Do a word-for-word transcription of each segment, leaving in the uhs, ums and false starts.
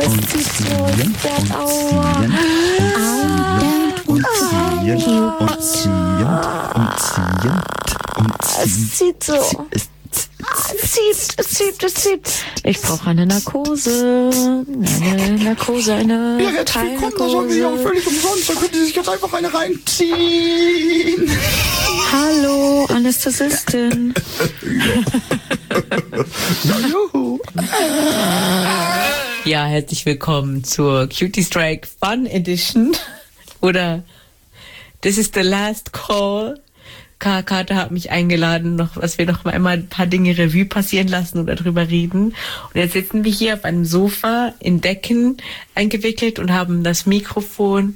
Es zieht so, es fährt aua. Und ziehend und ziehend und ziehend und ziehend. Es zieht so. Es Es zieht, es zieht, es zieht. Ich brauche eine Narkose. Eine Narkose, eine Ja, herzlich willkommen, das haben wir ja auch völlig umsonst. Da können Sie sich jetzt einfach eine reinziehen. Hallo, Anästhesistin. Na juhu. Ja, herzlich willkommen zur Cutie Strike Fun Edition. Oder This is the last call. Karte hat mich eingeladen, noch, dass wir noch mal einmal ein paar Dinge Revue passieren lassen oder drüber reden. Und jetzt sitzen wir hier auf einem Sofa in Decken eingewickelt und haben das Mikrofon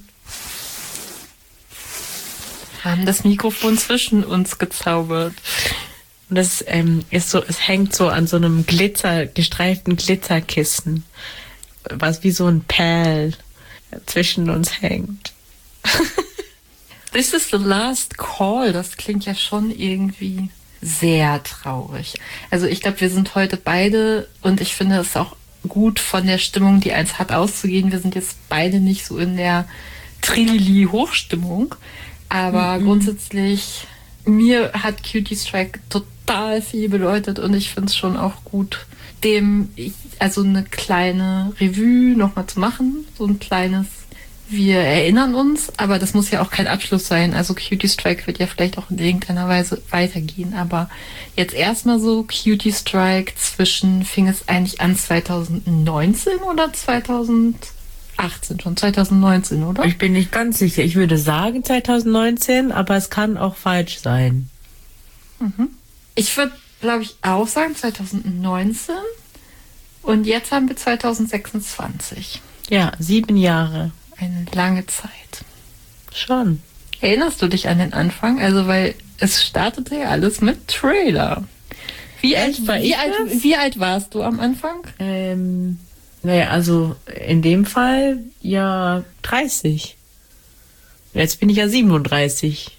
haben das Mikrofon zwischen uns gezaubert. Und das ähm, ist so, es hängt so an so einem Glitzer, gestreiften Glitzerkissen, was wie so ein Perl zwischen uns hängt. This is the last call. Das klingt ja schon irgendwie sehr traurig. Also ich glaube, wir sind heute beide, und ich finde es auch gut von der Stimmung, die eins hat, auszugehen. Wir sind jetzt beide nicht so in der Trilili-Hochstimmung. Aber mhm. grundsätzlich, mir hat Cutie Strike total viel bedeutet, und ich finde es schon auch gut, dem also eine kleine Revue nochmal zu machen. So ein kleines Wir erinnern uns, aber das muss ja auch kein Abschluss sein. Also Cutie Strike wird ja vielleicht auch in irgendeiner Weise weitergehen. Aber jetzt erstmal so, Cutie Strike zwischen, fing es eigentlich an zwanzig neunzehn oder zwanzig achtzehn? Schon zwanzig neunzehn, oder? Ich bin nicht ganz sicher. Ich würde sagen zwanzig neunzehn, aber es kann auch falsch sein. Mhm. Ich würde, glaube ich, auch sagen zwanzig neunzehn. Und jetzt haben wir zwanzig sechsundzwanzig. Ja, sieben Jahre. Eine lange Zeit. Schon. Erinnerst du dich an den Anfang? Also, weil es startete ja alles mit Trailer. Wie, alt, war wie, ich alt, das? wie alt warst du am Anfang? Ähm, naja, also in dem Fall ja dreißig. Jetzt bin ich ja siebenunddreißig.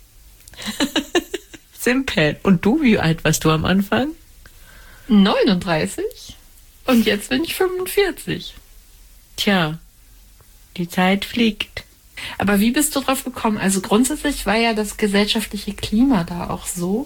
Simpel. Und du, wie alt warst du am Anfang? neununddreißig. Und jetzt bin ich fünfundvierzig. Tja. Die Zeit fliegt. Aber wie bist du drauf gekommen? Also grundsätzlich war ja das gesellschaftliche Klima da auch so,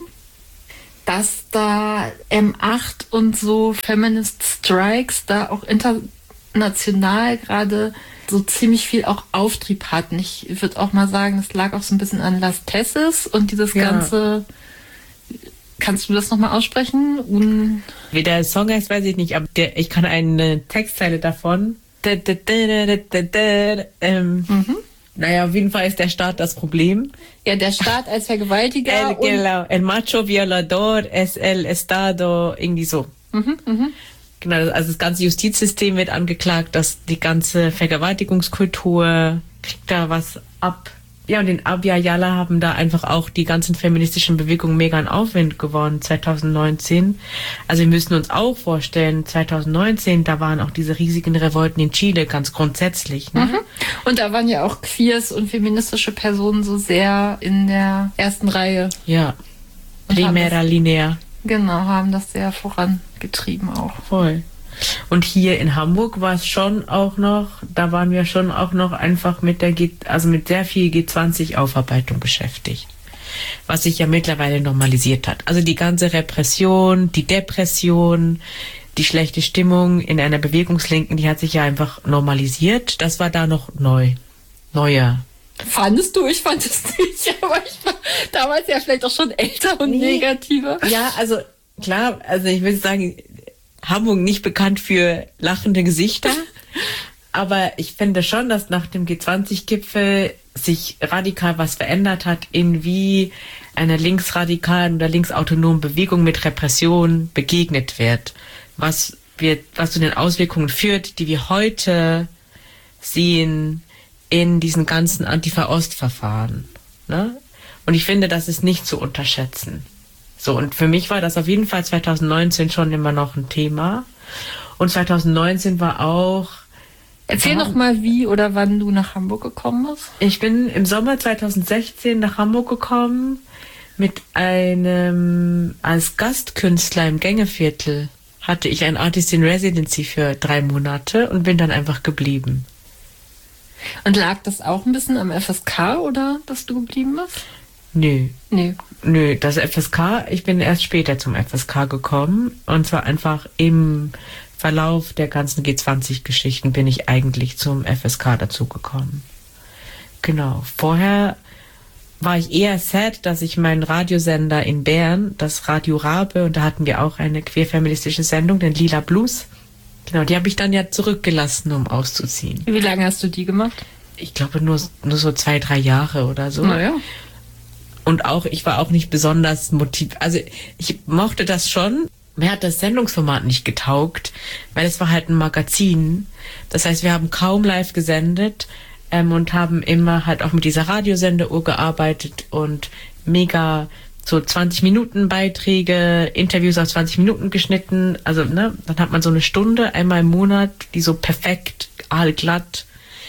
dass da M acht und so Feminist Strikes da auch international gerade so ziemlich viel auch Auftrieb hatten. Ich würde auch mal sagen, das lag auch so ein bisschen an Las Tesses und dieses ja. ganze... Kannst du das nochmal aussprechen? Un- Wie der Song heißt, weiß ich nicht, aber der, ich kann eine Textzeile davon... Da, da, da, da, da, da, ähm, mhm. Naja, auf jeden Fall ist der Staat das Problem. Ja, der Staat als Vergewaltiger. El, genau, el macho violador es el estado, irgendwie so. Mhm, mh. Genau, also das ganze Justizsystem wird angeklagt, dass die ganze Vergewaltigungskultur kriegt da was ab. Ja, und in Abya Yala haben da einfach auch die ganzen feministischen Bewegungen mega in Aufwind gewonnen, zwanzig neunzehn. Also wir müssen uns auch vorstellen, zwanzig neunzehn, da waren auch diese riesigen Revolten in Chile ganz grundsätzlich. Ne? Mhm. Und da waren ja auch Queers und feministische Personen so sehr in der ersten Reihe. Ja, primera linea. Genau, haben das sehr vorangetrieben auch. Voll. Und hier in Hamburg war es schon auch noch, da waren wir schon auch noch einfach mit der G, also mit sehr viel G zwanzig Aufarbeitung beschäftigt. Was sich ja mittlerweile normalisiert hat. Also die ganze Repression, die Depression, die schlechte Stimmung in einer Bewegungslinken, die hat sich ja einfach normalisiert. Das war da noch neu. Neuer. Fandest du? Ich fand es nicht, aber ich war damals ja vielleicht auch schon älter und nee. negativer. Ja, also klar, also ich würde sagen, Hamburg nicht bekannt für lachende Gesichter, aber ich finde schon, dass nach dem G zwanzig Gipfel sich radikal was verändert hat, in wie einer linksradikalen oder linksautonomen Bewegung mit Repression begegnet wird, was wir, was zu den Auswirkungen führt, die wir heute sehen in diesen ganzen Antifa-Ost-Verfahren. Ne? Und ich finde, das ist nicht zu unterschätzen. So, und für mich war das auf jeden Fall zwanzig neunzehn schon immer noch ein Thema. Und zwanzig neunzehn war auch... Erzähl noch mal, wie oder wann du nach Hamburg gekommen bist. Ich bin im Sommer zwanzig sechzehn nach Hamburg gekommen mit einem, als Gastkünstler im Gängeviertel hatte ich ein Artist in Residency für drei Monate und bin dann einfach geblieben. Und lag das auch ein bisschen am F S K oder dass du geblieben bist? Nö. Nee. Nö, das F S K, ich bin erst später zum F S K gekommen. Und zwar einfach im Verlauf der ganzen G zwanzig-Geschichten bin ich eigentlich zum F S K dazugekommen. Genau. Vorher war ich eher sad, dass ich meinen Radiosender in Bern, das Radio Rabe, und da hatten wir auch eine queerfeministische Sendung, den Lila Blues. Genau, die habe ich dann ja zurückgelassen, um auszuziehen. Wie lange hast du die gemacht? Ich glaube nur, nur so zwei, drei Jahre oder so. Naja. Und auch, ich war auch nicht besonders motiviert. Also ich mochte das schon. Mir hat das Sendungsformat nicht getaugt, weil es war halt ein Magazin. Das heißt, wir haben kaum live gesendet ähm, und haben immer halt auch mit dieser Radiosendeuhr gearbeitet und mega so zwanzig Minuten Beiträge, Interviews auf zwanzig Minuten geschnitten. Also ne, dann hat man so eine Stunde einmal im Monat, die so perfekt aalglatt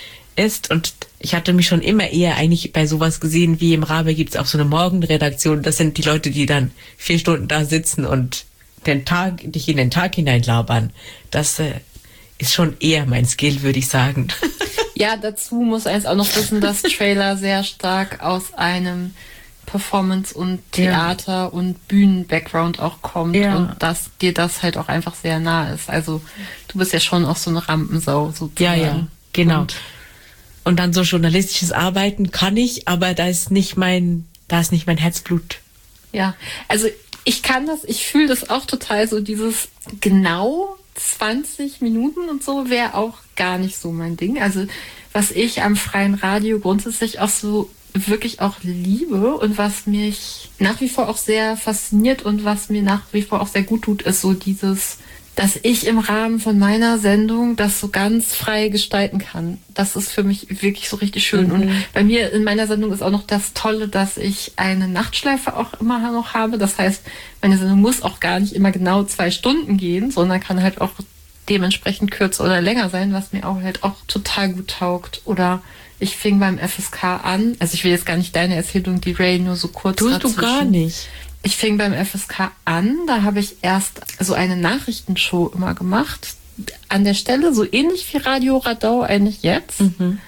ist. Und ich hatte mich schon immer eher eigentlich bei sowas gesehen, wie im Rabe gibt es auch so eine Morgenredaktion. Das sind die Leute, die dann vier Stunden da sitzen und den Tag, dich in den Tag hineinlabern. Das äh, ist schon eher mein Skill, würde ich sagen. Ja, dazu muss eins auch noch wissen, dass Trailer sehr stark aus einem Performance- und Theater- ja. und Bühnen-Background auch kommt ja. und dass dir das halt auch einfach sehr nah ist. Also du bist ja schon auch so eine Rampensau sozusagen. Ja, ja, genau. Und, und dann so journalistisches Arbeiten kann ich, aber da ist nicht mein, da ist nicht mein Herzblut. Ja, also ich kann das, ich fühle das auch total so, dieses genau zwanzig Minuten und so wäre auch gar nicht so mein Ding. Also was ich am freien Radio grundsätzlich auch so wirklich auch liebe und was mich nach wie vor auch sehr fasziniert und was mir nach wie vor auch sehr gut tut, ist so dieses, dass ich im Rahmen von meiner Sendung das so ganz frei gestalten kann. Das ist für mich wirklich so richtig schön. Mhm. Und bei mir in meiner Sendung ist auch noch das Tolle, dass ich eine Nachtschleife auch immer noch habe. Das heißt, meine Sendung muss auch gar nicht immer genau zwei Stunden gehen, sondern kann halt auch dementsprechend kürzer oder länger sein, was mir auch halt auch total gut taugt. Oder ich fing beim F S K an, also ich will jetzt gar nicht deine Erzählung, die Ray, nur so kurz Tust du gar nicht. Ich fing beim F S K an, da habe ich erst so eine Nachrichtenshow immer gemacht. An der Stelle so ähnlich wie Radio Radau eigentlich jetzt. Mhm.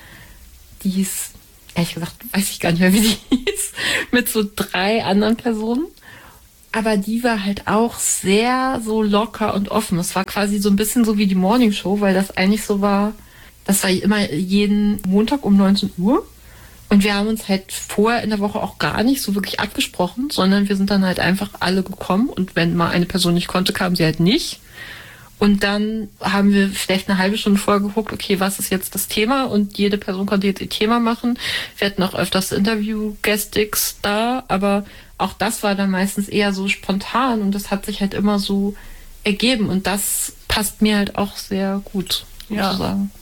Die ist, ehrlich gesagt, weiß ich gar nicht mehr, wie die hieß, mit so drei anderen Personen. Aber die war halt auch sehr so locker und offen. Es war quasi so ein bisschen so wie die Morning Show, weil das eigentlich so war, das war immer jeden Montag um neunzehn Uhr. Und wir haben uns halt vorher in der Woche auch gar nicht so wirklich abgesprochen, sondern wir sind dann halt einfach alle gekommen. Und wenn mal eine Person nicht konnte, kam sie halt nicht. Und dann haben wir vielleicht eine halbe Stunde vorher geguckt, okay, was ist jetzt das Thema? Und jede Person konnte jetzt ihr Thema machen. Wir hatten auch öfters Interview-Guestix da, aber auch das war dann meistens eher so spontan und das hat sich halt immer so ergeben. Und das passt mir halt auch sehr gut, sozusagen.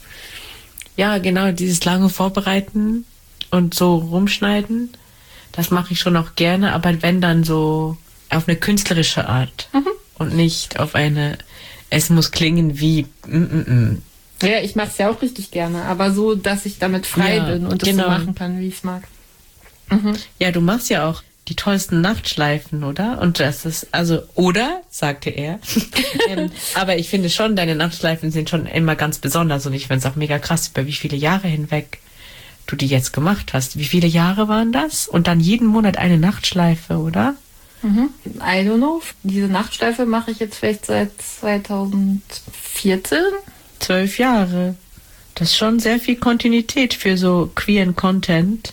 Ja, ja, genau, dieses lange Vorbereiten und so rumschneiden, das mache ich schon auch gerne, aber wenn dann so auf eine künstlerische Art mhm. und nicht auf eine, es muss klingen wie mm, mm, mm. Ja, ich mache es ja auch richtig gerne, aber so, dass ich damit frei ja, bin und das genau. so machen kann, wie ich es mag. Mhm. Ja, du machst ja auch die tollsten Nachtschleifen, oder? Und das ist, also, oder, sagte er. ähm, aber ich finde schon, deine Nachtschleifen sind schon immer ganz besonders und ich finde es auch mega krass, über wie viele Jahre hinweg du die jetzt gemacht hast. Wie viele Jahre waren das? Und dann jeden Monat eine Nachtschleife, oder? Mhm. I don't know. Diese Nachtschleife mache ich jetzt vielleicht seit zweitausendvierzehn. Zwölf Jahre. Das ist schon sehr viel Kontinuität für so queeren Content.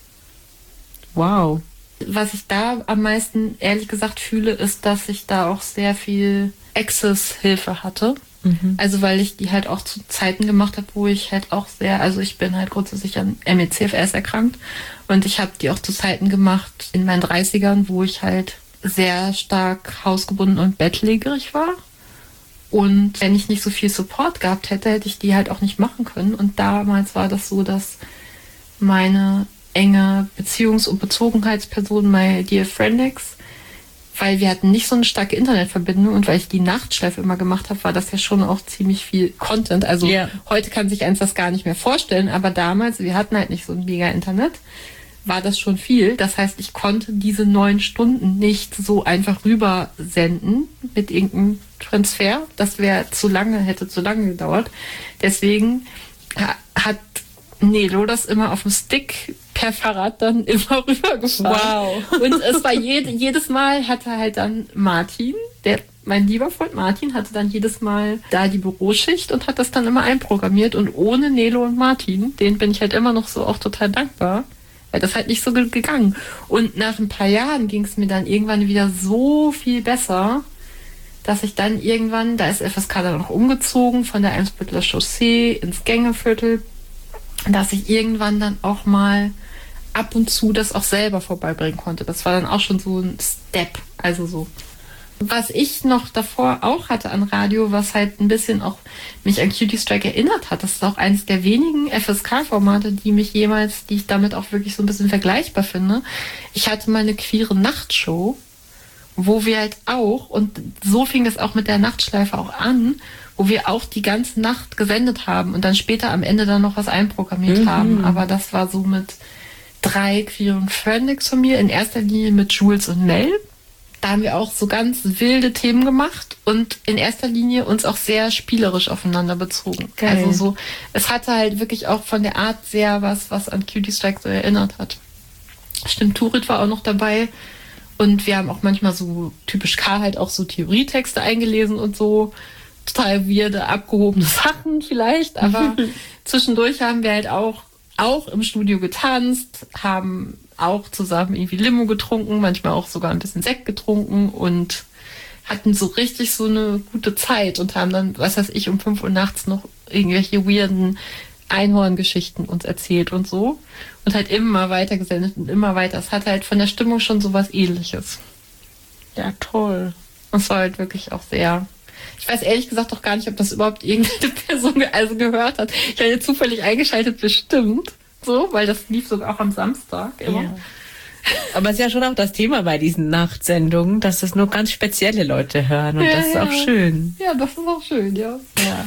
Wow. Was ich da am meisten, ehrlich gesagt, fühle, ist, dass ich da auch sehr viel Access-Hilfe hatte. Mhm. Also weil ich die halt auch zu Zeiten gemacht habe, wo ich halt auch sehr, also ich bin halt grundsätzlich an M E C F S erkrankt und ich habe die auch zu Zeiten gemacht in meinen dreißigern, wo ich halt sehr stark hausgebunden und bettlägerig war. Und wenn ich nicht so viel Support gehabt hätte, hätte ich die halt auch nicht machen können. Und damals war das so, dass meine enge Beziehungs- und Bezogenheitsperson, my dear Friendix, weil wir hatten nicht so eine starke Internetverbindung und weil ich die Nachtschleife immer gemacht habe, war das ja schon auch ziemlich viel Content. Also yeah. Heute kann sich eins das gar nicht mehr vorstellen, aber damals, wir hatten halt nicht so ein mega Internet, war das schon viel. Das heißt, ich konnte diese neun Stunden nicht so einfach rüber senden mit irgendeinem Transfer. Das wäre zu lange, hätte zu lange gedauert. Deswegen hat Nelo das immer auf dem Stick per Fahrrad dann immer rübergefahren. Wow. Und es war jed, jedes Mal hatte halt dann Martin, der mein lieber Freund Martin, hatte dann jedes Mal da die Büroschicht und hat das dann immer einprogrammiert. Und ohne Nelo und Martin, denen bin ich halt immer noch so auch total dankbar, weil das halt nicht so ge- gegangen. Und nach ein paar Jahren ging es mir dann irgendwann wieder so viel besser, dass ich dann irgendwann, da ist F S K dann noch umgezogen von der Eimsbütteler Chaussee ins Gängeviertel, dass ich irgendwann dann auch mal ab und zu das auch selber vorbeibringen konnte. Das war dann auch schon so ein Step, also so. Was ich noch davor auch hatte an Radio, was halt ein bisschen auch mich an Cutie Strike erinnert hat, das ist auch eines der wenigen F S K-Formate, die mich jemals, die ich damit auch wirklich so ein bisschen vergleichbar finde. Ich hatte mal eine queere Nachtshow, wo wir halt auch, und so fing das auch mit der Nachtschleife auch an, wo wir auch die ganze Nacht gesendet haben und dann später am Ende dann noch was einprogrammiert mhm. haben. Aber das war so mit drei queeren Friendics von mir, in erster Linie mit Jules und Mel. Da haben wir auch so ganz wilde Themen gemacht und in erster Linie uns auch sehr spielerisch aufeinander bezogen. Geil. Also so, es hatte halt wirklich auch von der Art sehr was, was an Cutie Strike so erinnert hat. Stimmt, Turit war auch noch dabei und wir haben auch manchmal so typisch K halt auch so Theorietexte eingelesen und so. Total weirde, abgehobene Sachen vielleicht, aber zwischendurch haben wir halt auch, auch im Studio getanzt, haben auch zusammen irgendwie Limo getrunken, manchmal auch sogar ein bisschen Sekt getrunken und hatten so richtig so eine gute Zeit und haben dann, was weiß ich, um fünf Uhr nachts noch irgendwelche weirden Einhorngeschichten uns erzählt und so und halt immer weiter gesendet und immer weiter. Es hatte halt von der Stimmung schon so was Ähnliches. Ja, toll. Und es war halt wirklich auch sehr... Ich weiß ehrlich gesagt auch gar nicht, ob das überhaupt irgendeine Person ge- also gehört hat. Ich hatte zufällig eingeschaltet, bestimmt. So, weil das lief sogar auch am Samstag immer. Ja. Aber es ist ja schon auch das Thema bei diesen Nachtsendungen, dass das nur ganz spezielle Leute hören und Ja, das ist ja. auch schön. Ja, das ist auch schön, ja. Ja.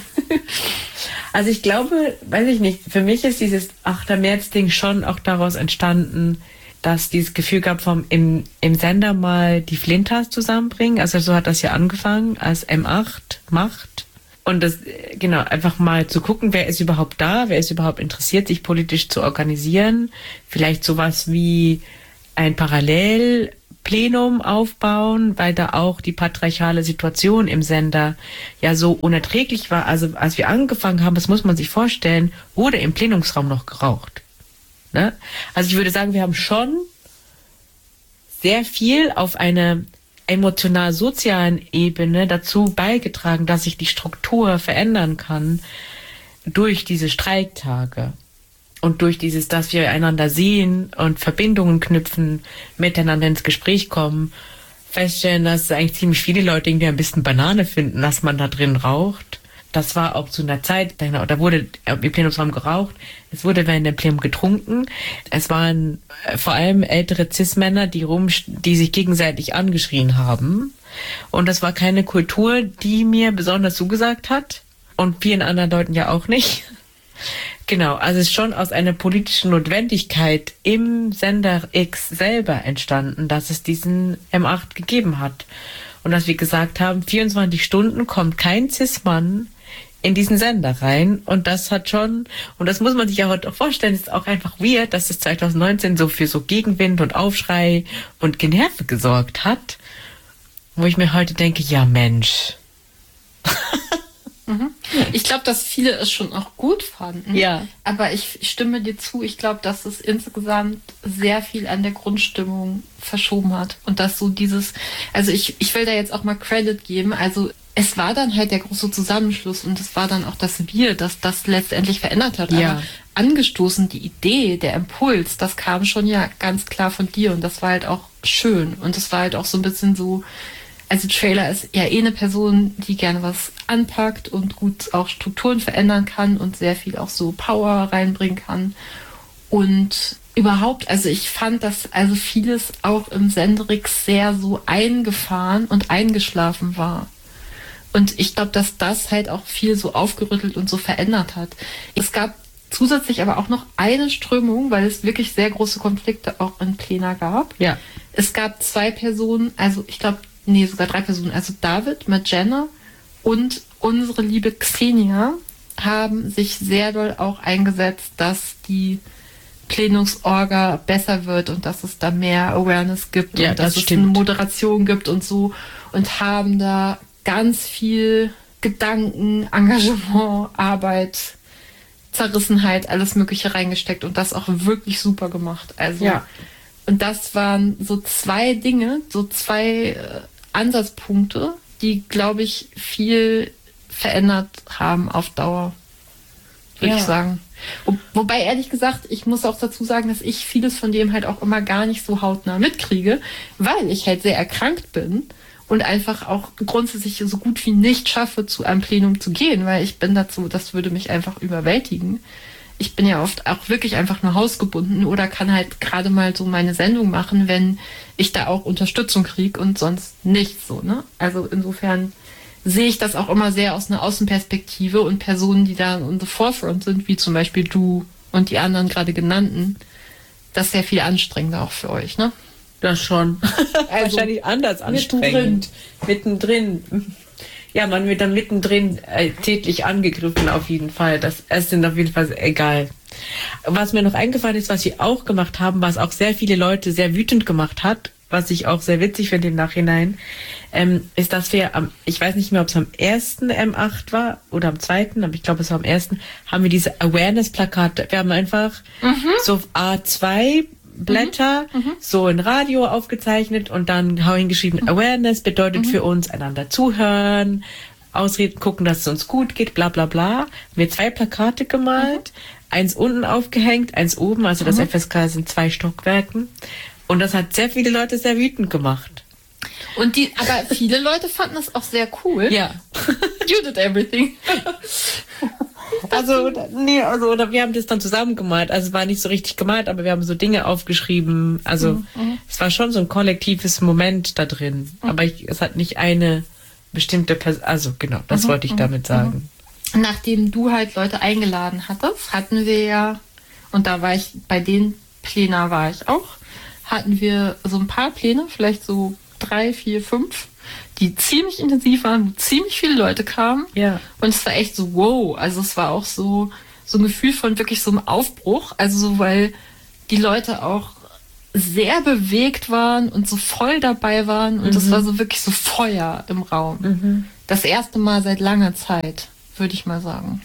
Also ich glaube, weiß ich nicht, für mich ist dieses achter März-Ding schon auch daraus entstanden, dass dieses Gefühl gab vom im, im Sender mal die Flintas zusammenbringen. Also so hat das ja angefangen als M acht Macht. Und das, genau, einfach mal zu gucken, wer ist überhaupt da, wer ist überhaupt interessiert, sich politisch zu organisieren. Vielleicht sowas wie ein Parallelplenum aufbauen, weil da auch die patriarchale Situation im Sender ja so unerträglich war. Also als wir angefangen haben, das muss man sich vorstellen, wurde im Plenumsraum noch geraucht. Ne? Also ich würde sagen, wir haben schon sehr viel auf einer emotional-sozialen Ebene dazu beigetragen, dass sich die Struktur verändern kann durch diese Streiktage und durch dieses, dass wir einander sehen und Verbindungen knüpfen, miteinander ins Gespräch kommen, feststellen, dass eigentlich ziemlich viele Leute irgendwie ein bisschen Banane finden, dass man da drin raucht. Das war auch zu einer Zeit, da wurde im Plenumsraum geraucht, es wurde während dem Plenum getrunken. Es waren vor allem ältere Cis-Männer, die rum, die sich gegenseitig angeschrien haben. Und das war keine Kultur, die mir besonders zugesagt hat. Und vielen anderen Leuten ja auch nicht. Genau, also es ist schon aus einer politischen Notwendigkeit im Sender X selber entstanden, dass es diesen M acht gegeben hat. Und dass wir gesagt haben, vierundzwanzig Stunden kommt kein Cis-Mann in diesen Sender rein. Und das hat schon, und das muss man sich ja heute auch vorstellen, ist auch einfach weird, dass es zwanzig neunzehn so für so Gegenwind und Aufschrei und Generve gesorgt hat. Wo ich mir heute denke, ja Mensch. Mhm. Ich glaube, dass viele es schon auch gut fanden. Ja. Aber ich stimme dir zu. Ich glaube, dass es insgesamt sehr viel an der Grundstimmung verschoben hat. Und dass so dieses, also ich, ich will da jetzt auch mal Credit geben. Also es war dann halt der große Zusammenschluss und es war dann auch das Wir, das das letztendlich verändert hat. Ja. Aber angestoßen, die Idee, der Impuls, das kam schon ja ganz klar von dir und das war halt auch schön. Und es war halt auch so ein bisschen so, also Trailer ist ja eh eine Person, die gerne was anpackt und gut auch Strukturen verändern kann und sehr viel auch so Power reinbringen kann. Und überhaupt, also ich fand, dass also vieles auch im Senderix sehr so eingefahren und eingeschlafen war. Und ich glaube, dass das halt auch viel so aufgerüttelt und so verändert hat. Es gab zusätzlich aber auch noch eine Strömung, weil es wirklich sehr große Konflikte auch in Plena gab. Ja. Es gab zwei Personen, also ich glaube, nee, sogar drei Personen, also David mit Jenna und unsere liebe Xenia haben sich sehr doll auch eingesetzt, dass die Plenumsorga besser wird und dass es da mehr Awareness gibt Ja, und dass das es stimmt. eine Moderation gibt und so und haben da ganz viel Gedanken, Engagement, Arbeit, Zerrissenheit, alles Mögliche reingesteckt und das auch wirklich super gemacht. Also Ja. und das waren so zwei Dinge, so zwei äh, Ansatzpunkte, die, glaube ich, viel verändert haben auf Dauer, würde Ja. ich sagen. Wo, wobei, ehrlich gesagt, ich muss auch dazu sagen, dass ich vieles von dem halt auch immer gar nicht so hautnah mitkriege, weil ich halt sehr erkrankt bin und einfach auch grundsätzlich so gut wie nicht schaffe, zu einem Plenum zu gehen, weil ich bin dazu, das würde mich einfach überwältigen. Ich bin ja oft auch wirklich einfach nur hausgebunden oder kann halt gerade mal so meine Sendung machen, wenn ich da auch Unterstützung kriege und sonst nichts so, ne? Also insofern sehe ich das auch immer sehr aus einer Außenperspektive und Personen, die da in the forefront sind, wie zum Beispiel du und die anderen gerade genannten, das ist sehr viel anstrengender auch für euch, ne? Das schon. Also, Wahrscheinlich anders anstrengend. Mittendrin. Ja, man wird dann mittendrin äh, tätlich angegriffen, auf jeden Fall. Das ist dann auf jeden Fall egal. Was mir noch eingefallen ist, was wir auch gemacht haben, was auch sehr viele Leute sehr wütend gemacht hat, was ich auch sehr witzig finde im Nachhinein, ähm, ist, dass wir am, ich weiß nicht mehr, ob es am ersten M acht war oder am zweiten, aber ich glaube, es war am ersten, haben wir diese Awareness-Plakate. Wir haben einfach so A zwei Blätter so in Radio aufgezeichnet und dann hingeschrieben, Awareness bedeutet für uns einander zuhören, ausreden, gucken, dass es uns gut geht, bla bla bla. Haben wir zwei Plakate gemalt, eins unten aufgehängt, eins oben, also das F S K sind zwei Stockwerken. Und das hat sehr viele Leute sehr wütend gemacht. und die, aber viele Leute fanden es auch sehr cool. Ja. You did everything. Also, nee, also, oder wir haben das dann zusammen gemalt. Also, es war nicht so richtig gemalt, aber wir haben so Dinge aufgeschrieben. Also, Mhm. es war schon so ein kollektives Moment da drin. Aber ich, es hat nicht eine bestimmte Person, also, genau, das Mhm, wollte ich mhm, damit sagen. Nachdem du halt Leute eingeladen hattest, hatten wir ja, und da war ich, bei den Plänen war ich auch, hatten wir so ein paar Pläne, vielleicht so drei, vier, fünf, die ziemlich intensiv waren, wo ziemlich viele Leute kamen. Ja. Und es war echt so, wow, also es war auch so, so ein Gefühl von wirklich so einem Aufbruch, also so, weil die Leute auch sehr bewegt waren und so voll dabei waren und es war so wirklich so Feuer im Raum. Das erste Mal seit langer Zeit, würde ich mal sagen.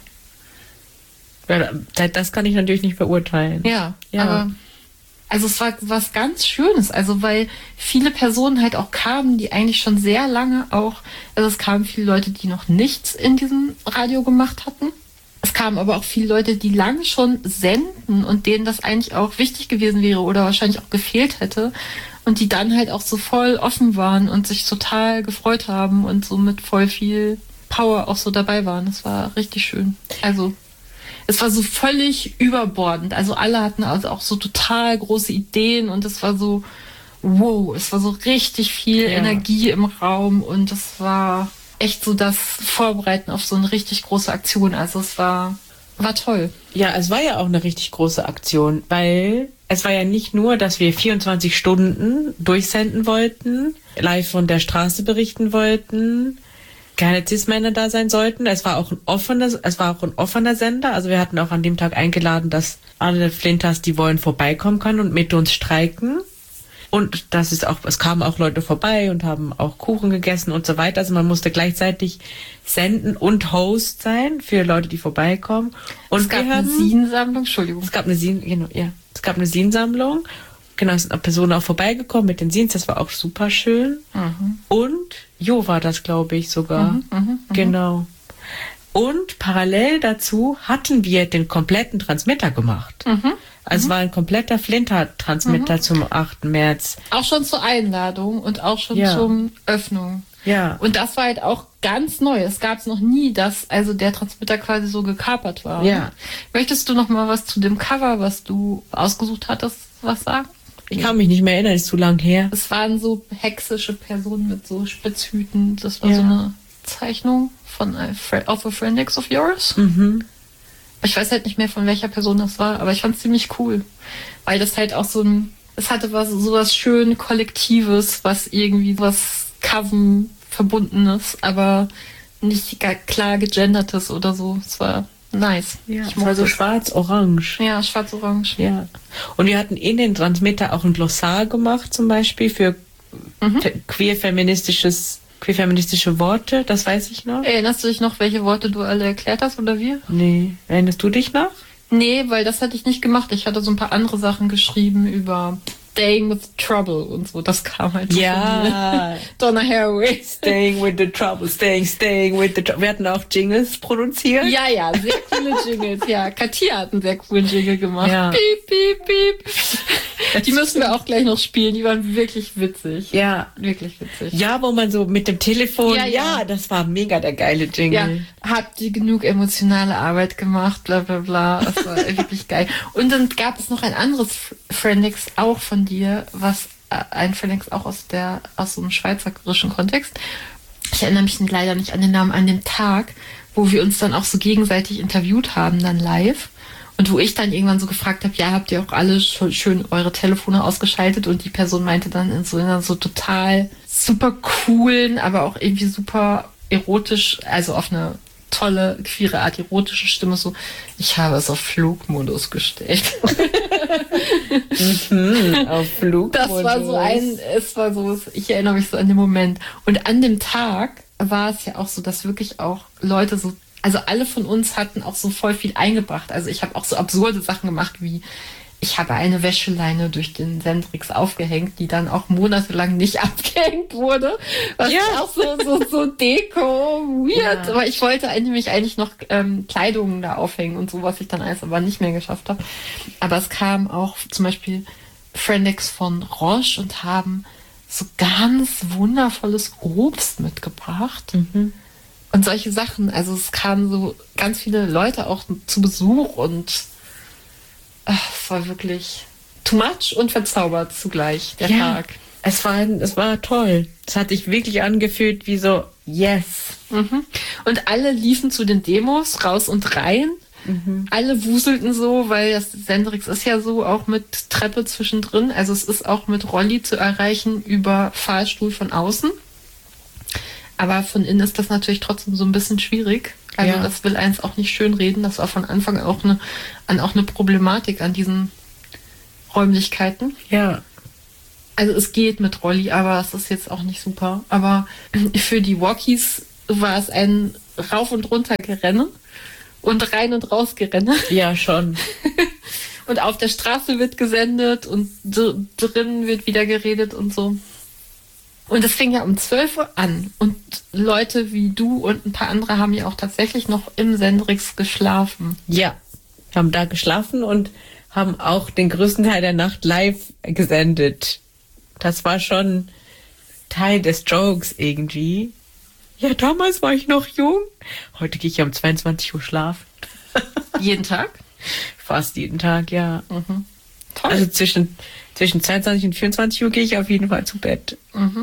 Ja, das kann ich natürlich nicht beurteilen. Ja, Ja. aber also es war was ganz Schönes, also weil viele Personen halt auch kamen, die eigentlich schon sehr lange auch, also es kamen viele Leute, die noch nichts in diesem Radio gemacht hatten. Es kamen aber auch viele Leute, die lange schon senden und denen das eigentlich auch wichtig gewesen wäre oder wahrscheinlich auch gefehlt hätte und die dann halt auch so voll offen waren und sich total gefreut haben und so mit voll viel Power auch so dabei waren. Das war richtig schön. Also es war so völlig überbordend. Also alle hatten also auch so total große Ideen und es war so, wow, es war so richtig viel Ja. Energie im Raum und es war echt so das Vorbereiten auf so eine richtig große Aktion. Also es war, war toll. Ja, es war ja auch eine richtig große Aktion, weil es war ja nicht nur, dass wir vierundzwanzig Stunden durchsenden wollten, live von der Straße berichten wollten, keine Cis-Männer da sein sollten. Es war auch ein offener, es war auch ein offener Sender. Also wir hatten auch an dem Tag eingeladen, dass alle Flinters, die wollen, vorbeikommen können und mit uns streiken. Und das ist auch, es kamen auch Leute vorbei und haben auch Kuchen gegessen und so weiter. Also man musste gleichzeitig senden und Host sein für Leute, die vorbeikommen. Und es gab wir eine haben, Sinensammlung, Entschuldigung. es gab eine Sin, genau, ja, es gab eine Sinsammlung. Genau, es sind auch Personen auch vorbeigekommen mit den Sins. Das war auch super schön. Mhm. Und Jo war das, glaube ich, sogar. Mhm, mhm, Genau. Und parallel dazu hatten wir den kompletten Transmitter gemacht. Mhm. Also es war ein kompletter Flinter-Transmitter zum achten März. Auch schon zur Einladung und auch schon Ja. zum Öffnung. Ja. Und das war halt auch ganz neu. Es gab es noch nie, dass also der Transmitter quasi so gekapert war. Ja. Möchtest du noch mal was zu dem Cover, was du ausgesucht hattest, was sagen? Ich kann mich nicht mehr erinnern, ist zu lang her. Es waren so hexische Personen mit so Spitzhüten. Das war Ja. so eine Zeichnung von a Fre- of a Friendix of yours. Mhm. Ich weiß halt nicht mehr, von welcher Person das war, aber ich fand es ziemlich cool. Weil das halt auch so ein, es hatte was, so was schön Kollektives, was irgendwie was Coven verbundenes, aber nicht gar klar gegendertes oder so. Es war nice. Ja, ich war so schwarz-orange. Ja, schwarz-orange. Ja. Und wir hatten in den Transmitter auch ein Glossar gemacht, zum Beispiel für Mhm. fe- queer-feministisches, queer-feministische Worte, das weiß ich noch. Erinnerst du dich noch, welche Worte du alle erklärt hast oder wir? Nee, erinnerst du dich noch? Nee, weil das hatte ich nicht gemacht. Ich hatte so ein paar andere Sachen geschrieben über Staying with Trouble und so. Das kam halt so von mir. Donna Haraway. Staying with the trouble, staying, staying with the trouble. Wir hatten auch Jingles produziert. Ja, ja, sehr coole Jingles. Ja, Katia hat einen sehr coolen Jingle gemacht. Ja. Piep, piep, piep. Die müssen wir auch gleich noch spielen. Die waren wirklich witzig. Ja. Wirklich witzig. Ja, wo man so mit dem Telefon, Ja, ja, ja. das war mega der geile Ja, Jingle. habt ihr genug emotionale Arbeit gemacht, bla bla bla. Das war wirklich geil. Und dann gab es noch ein anderes Friendix auch von dir, was äh, ein Friendix auch aus der aus so einem schweizerischen Kontext. Ich erinnere mich leider nicht an den Namen, an dem Tag, wo wir uns dann auch so gegenseitig interviewt haben, dann live. Und wo ich dann irgendwann so gefragt habe, ja, habt ihr auch alle sch- schön eure Telefone ausgeschaltet? Und die Person meinte dann in so einer so total super coolen, aber auch irgendwie super erotisch, also auf eine tolle, queere Art erotische Stimme so, ich habe es auf Flugmodus gestellt. Hm, auf Flug. Das war so ein, es war so, ich erinnere mich so an den Moment. Und an dem Tag war es ja auch so, dass wirklich auch Leute so, also alle von uns hatten auch so voll viel eingebracht. Also ich habe auch so absurde Sachen gemacht wie, ich habe eine Wäscheleine durch den Sendrix aufgehängt, die dann auch monatelang nicht abgehängt wurde. Was Ja. auch so, so, so Deko, weird. Ja. Aber ich wollte nämlich eigentlich noch ähm, Kleidung da aufhängen und so, was ich dann alles aber nicht mehr geschafft habe. Aber es kam auch zum Beispiel Friendix von Roche und haben so ganz wundervolles Obst mitgebracht. Mhm. Und solche Sachen. Also es kamen so ganz viele Leute auch zu Besuch und ach, es war wirklich too much und verzaubert zugleich, der Ja. Tag. Es war, es war toll. Es hat sich wirklich angefühlt wie so, yes. Mhm. Und alle liefen zu den Demos raus und rein. Mhm. Alle wuselten so, weil das Sendrix ist ja so auch mit Treppe zwischendrin. Also es ist auch mit Rolli zu erreichen über Fahrstuhl von außen. Aber von innen ist das natürlich trotzdem so ein bisschen schwierig. Also Ja. das will eins auch nicht schönreden. Das war von Anfang auch eine, an auch eine Problematik an diesen Räumlichkeiten. Ja. Also es geht mit Rolli, aber es ist jetzt auch nicht super. Aber für die Walkies war es ein Rauf- und Runter-Gerenne und rein- und raus-Gerenne. Ja, schon. Und auf der Straße wird gesendet und d- drinnen wird wieder geredet und so. Und es fing ja um zwölf Uhr an. Und Leute wie du und ein paar andere haben ja auch tatsächlich noch im Sendrix geschlafen. Ja. Wir haben da geschlafen und haben auch den größten Teil der Nacht live gesendet. Das war schon Teil des Jokes irgendwie. Ja, damals war ich noch jung. Heute gehe ich um zweiundzwanzig Uhr schlafen. Jeden Tag. Fast jeden Tag, ja. Mhm. Toll. Also zwischen, zwischen zweiundzwanzig und vierundzwanzig Uhr gehe ich auf jeden Fall zu Bett.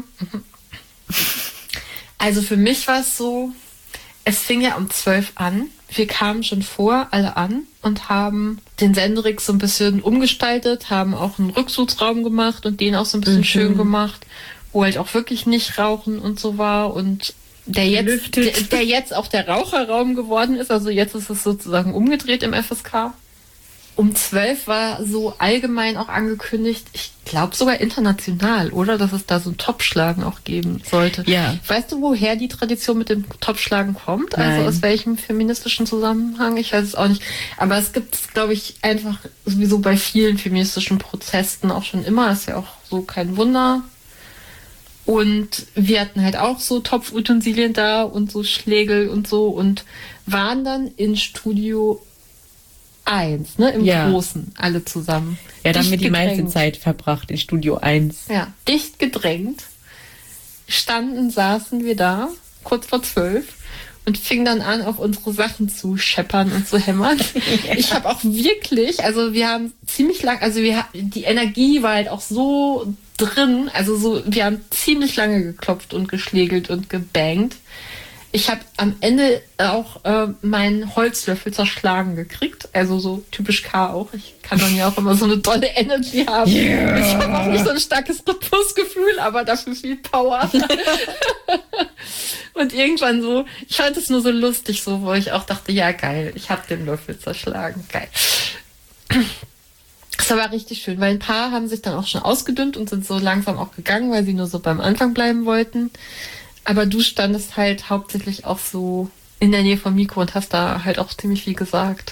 Also für mich war es so, es fing ja um zwölf an. Wir kamen schon vor, alle an und haben den Sendrix so ein bisschen umgestaltet, haben auch einen Rückzugsraum gemacht und den auch so ein bisschen Mhm. schön gemacht, wo halt auch wirklich nicht Rauchen und so war und der jetzt, der, Gelüftet. der jetzt auch der Raucherraum geworden ist. Also jetzt ist es sozusagen umgedreht im F S K. Um zwölf war so allgemein auch angekündigt, ich glaube sogar international, oder? Dass es da so ein Topschlagen auch geben sollte. Ja. Weißt du, woher die Tradition mit dem Topschlagen kommt? Also Nein. aus welchem feministischen Zusammenhang? Ich weiß es auch nicht. Aber es gibt es, glaube ich, einfach sowieso bei vielen feministischen Protesten auch schon immer. Ist ja auch so kein Wunder. Und wir hatten halt auch so Topfutensilien da und so Schlägel und so und waren dann in Studio eins, ne, im Ja. Großen, alle zusammen. Ja, da haben wir Dicht die meiste gedrängt. Zeit verbracht in Studio eins. Ja, dicht gedrängt. Standen, saßen wir da, kurz vor zwölf, und fingen dann an, auf unsere Sachen zu scheppern und zu hämmern. Ich habe auch wirklich, also wir haben ziemlich lang, also wir die Energie war halt auch so drin, also so, wir haben ziemlich lange geklopft und geschlägelt und gebangt. Ich habe am Ende auch äh, meinen Holzlöffel zerschlagen gekriegt. Also so typisch K auch. Ich kann dann ja auch immer so eine tolle Energy haben. Yeah. Ich habe auch nicht so ein starkes Rhythmusgefühl, aber dafür viel Power. Und irgendwann so, ich fand es nur so lustig, so, wo ich auch dachte, ja geil, ich habe den Löffel zerschlagen. Geil. Das war richtig schön, weil ein paar haben sich dann auch schon ausgedünnt und sind so langsam auch gegangen, weil sie nur so beim Anfang bleiben wollten. Aber du standest halt hauptsächlich auch so in der Nähe vom Mikro und hast da halt auch ziemlich viel gesagt.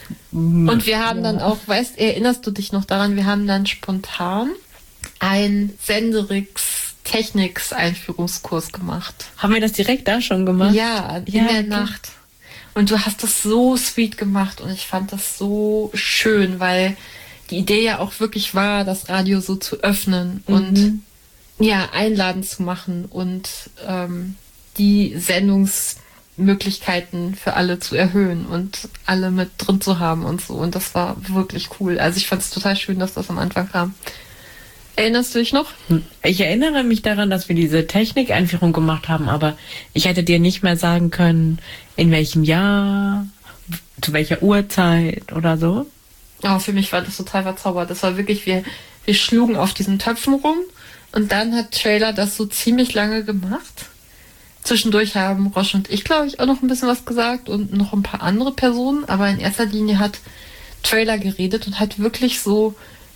Und wir haben ja. dann auch, weißt, erinnerst du dich noch daran, wir haben dann spontan ein Senderix Technics Einführungskurs gemacht. Haben wir das direkt da schon gemacht? Ja, in ja, der okay. Nacht. Und du hast das so sweet gemacht und ich fand das so schön, weil die Idee ja auch wirklich war, das Radio so zu öffnen mhm. und ja, einladend zu machen und ähm, die Sendungsmöglichkeiten für alle zu erhöhen und alle mit drin zu haben und so. Und das war wirklich cool. Also ich fand es total schön, dass das am Anfang kam. Erinnerst du dich noch? Ich erinnere mich daran, dass wir diese Technikeinführung gemacht haben, aber ich hätte dir nicht mehr sagen können, in welchem Jahr, zu welcher Uhrzeit oder so. Oh, für mich war das total verzaubert. Das war wirklich, wir, wir schlugen auf diesen Töpfen rum. Und dann hat Trailer das so ziemlich lange gemacht. Zwischendurch haben Roche und ich, glaube ich, auch noch ein bisschen was gesagt und noch ein paar andere Personen. Aber in erster Linie hat Trailer geredet und hat wirklich so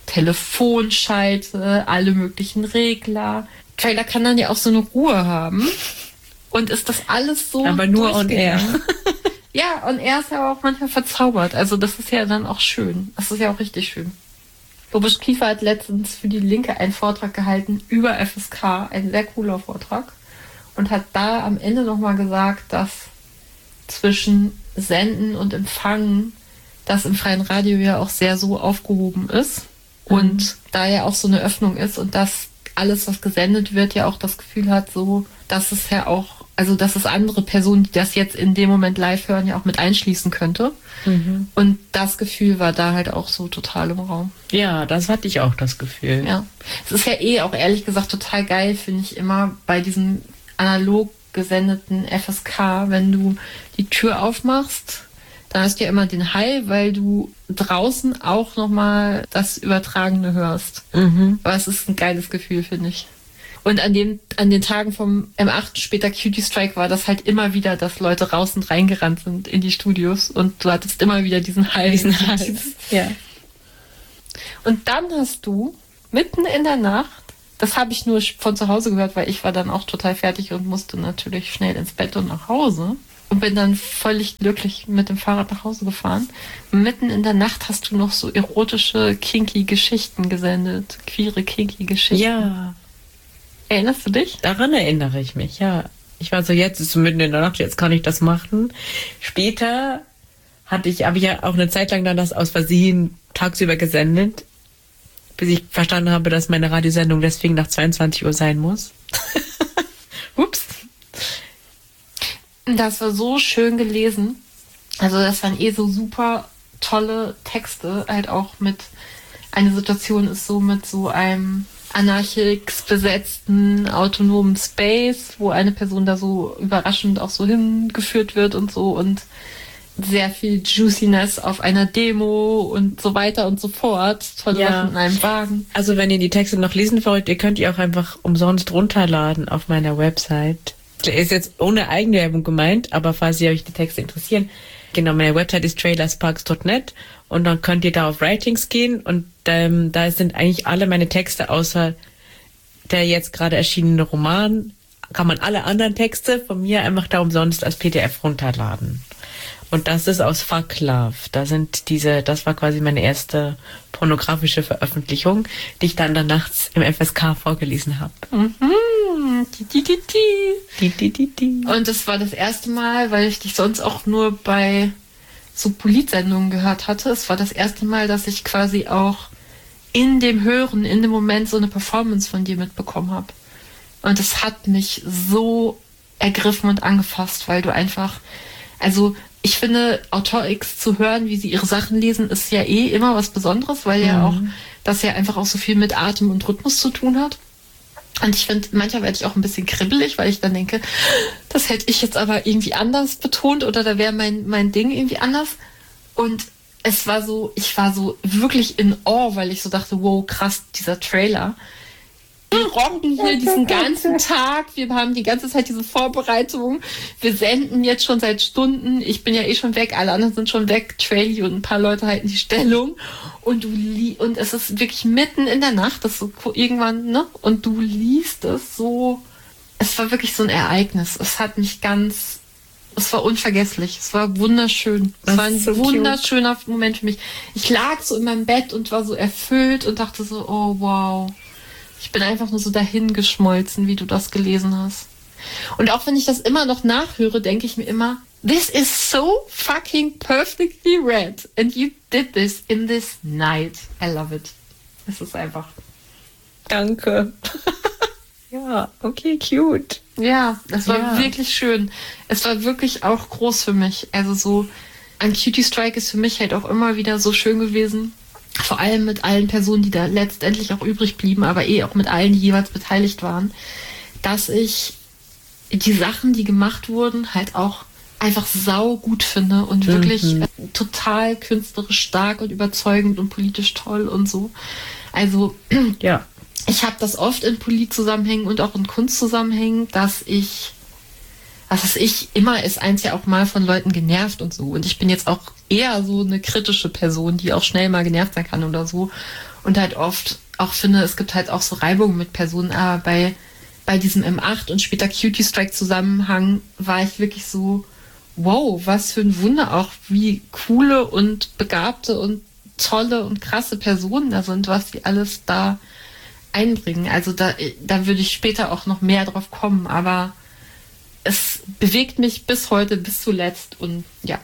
Telefonschalte, alle möglichen Regler. Trailer kann dann ja auch so eine Ruhe haben. Und ist das alles so aber nur on air. Ja, on air ist ja auch manchmal verzaubert. Also das ist ja dann auch schön. Das ist ja auch richtig schön. Bobisch Kiefer hat letztens für die Linke einen Vortrag gehalten über F S K, ein sehr cooler Vortrag, und hat da am Ende nochmal gesagt, dass zwischen Senden und Empfangen das im freien Radio ja auch sehr so aufgehoben ist mhm. und da ja auch so eine Öffnung ist und dass alles, was gesendet wird, ja auch das Gefühl hat, so, dass es ja auch, also dass es andere Personen, die das jetzt in dem Moment live hören, ja auch mit einschließen könnte. Mhm. Und das Gefühl war da halt auch so total im Raum. Ja, das hatte ich auch, das Gefühl. Ja. Es ist ja eh auch ehrlich gesagt total geil, finde ich immer bei diesem analog gesendeten F S K, wenn du die Tür aufmachst, dann hast du ja immer den Hall, weil du draußen auch nochmal das Übertragene hörst. Mhm. Aber es ist ein geiles Gefühl, finde ich. Und an dem, an den Tagen vom M acht, später Cutie Strike, war das halt immer wieder, dass Leute raus und reingerannt sind in die Studios und du hattest immer wieder diesen Hall. Diesen Hall. Ja. Und dann hast du mitten in der Nacht, das habe ich nur von zu Hause gehört, weil ich war dann auch total fertig und musste natürlich schnell ins Bett und nach Hause und bin dann völlig glücklich mit dem Fahrrad nach Hause gefahren. Mitten in der Nacht hast du noch so erotische, kinky Geschichten gesendet. Queere, kinky Geschichten. Ja. Erinnerst du dich? Daran erinnere ich mich, ja. Ich war so, jetzt ist es mitten in der Nacht, jetzt kann ich das machen. Später hatte ich, habe ich ja auch eine Zeit lang dann das aus Versehen tagsüber gesendet, bis ich verstanden habe, dass meine Radiosendung deswegen nach zweiundzwanzig Uhr sein muss. Ups. Das war so schön gelesen. Also das waren eh so super tolle Texte, halt auch mit, eine Situation ist so mit so einem anarchisch besetzten autonomen Space, wo eine Person da so überraschend auch so hingeführt wird und so und sehr viel Juiciness auf einer Demo und so weiter und so fort. Tolle ja. Sachen in einem Wagen. Also wenn ihr die Texte noch lesen wollt, ihr könnt die auch einfach umsonst runterladen auf meiner Website. Ist jetzt ohne Eigenwerbung gemeint, aber falls ihr euch die Texte interessieren, genau, meine Website ist trailersparks punkt net und dann könnt ihr da auf Writings gehen und ähm, da sind eigentlich alle meine Texte, außer der jetzt gerade erschienene Roman, kann man alle anderen Texte von mir einfach da umsonst als P D F runterladen. Und das ist aus Fuck Love. Da sind diese, das war quasi meine erste pornografische Veröffentlichung, die ich dann, dann nachts im F S K vorgelesen habe. Mhm. Die, die, die. Die, die, die. Und das war das erste Mal, weil ich dich sonst auch nur bei so Politsendungen gehört hatte. Es war das erste Mal, dass ich quasi auch in dem Hören, in dem Moment so eine Performance von dir mitbekommen habe. Und es hat mich so ergriffen und angefasst, weil du einfach, also ich finde, Autor X zu hören, wie sie ihre Sachen lesen, ist ja eh immer was Besonderes, weil ja mhm. auch das ja einfach auch so viel mit Atem und Rhythmus zu tun hat. Und ich finde, manchmal werde ich auch ein bisschen kribbelig, weil ich dann denke, das hätte ich jetzt aber irgendwie anders betont oder da wäre mein, mein Ding irgendwie anders. Und es war so, ich war so wirklich in Awe, weil ich so dachte, wow, krass, dieser Trailer. Wir rocken hier diesen ganzen Tag, wir haben die ganze Zeit diese Vorbereitung, wir senden jetzt schon seit Stunden, ich bin ja eh schon weg, alle anderen sind schon weg, Traily und ein paar Leute halten die Stellung und du li- und es ist wirklich mitten in der Nacht, das ist so irgendwann, ne, und du liest es so, es war wirklich so ein Ereignis, es hat mich ganz, es war unvergesslich, es war wunderschön, es Das war ein ist so wunderschöner Moment für mich. Ich lag so in meinem Bett und war so erfüllt und dachte so, oh wow. Ich bin einfach nur so dahin geschmolzen, wie du das gelesen hast. Und auch wenn ich das immer noch nachhöre, denke ich mir immer, this is so fucking perfectly read. And you did this in this night. I love it. Es ist einfach. Danke. Ja, okay, cute. Ja, es war Ja. wirklich schön. Es war wirklich auch groß für mich. Also so, ein Cutie Strike ist für mich halt auch immer wieder so schön gewesen. Vor allem mit allen Personen, die da letztendlich auch übrig blieben, aber eh auch mit allen, die jeweils beteiligt waren, dass ich die Sachen, die gemacht wurden, halt auch einfach sau gut finde und wirklich Mhm. total künstlerisch stark und überzeugend und politisch toll und so. Also Ja. ich habe das oft in Polit-Zusammenhängen und auch in Kunstzusammenhängen, dass ich, was weiß ich, immer ist eins ja auch mal von Leuten genervt und so. Und ich bin jetzt auch eher so eine kritische Person, die auch schnell mal genervt sein kann oder so. Und halt oft auch finde, es gibt halt auch so Reibungen mit Personen. Aber bei, bei diesem M acht und später Cutie Strike Zusammenhang war ich wirklich so, wow, was für ein Wunder auch, wie coole und begabte und tolle und krasse Personen da sind, was die alles da einbringen. Also da, da würde ich später auch noch mehr drauf kommen, aber es bewegt mich bis heute, bis zuletzt und ja.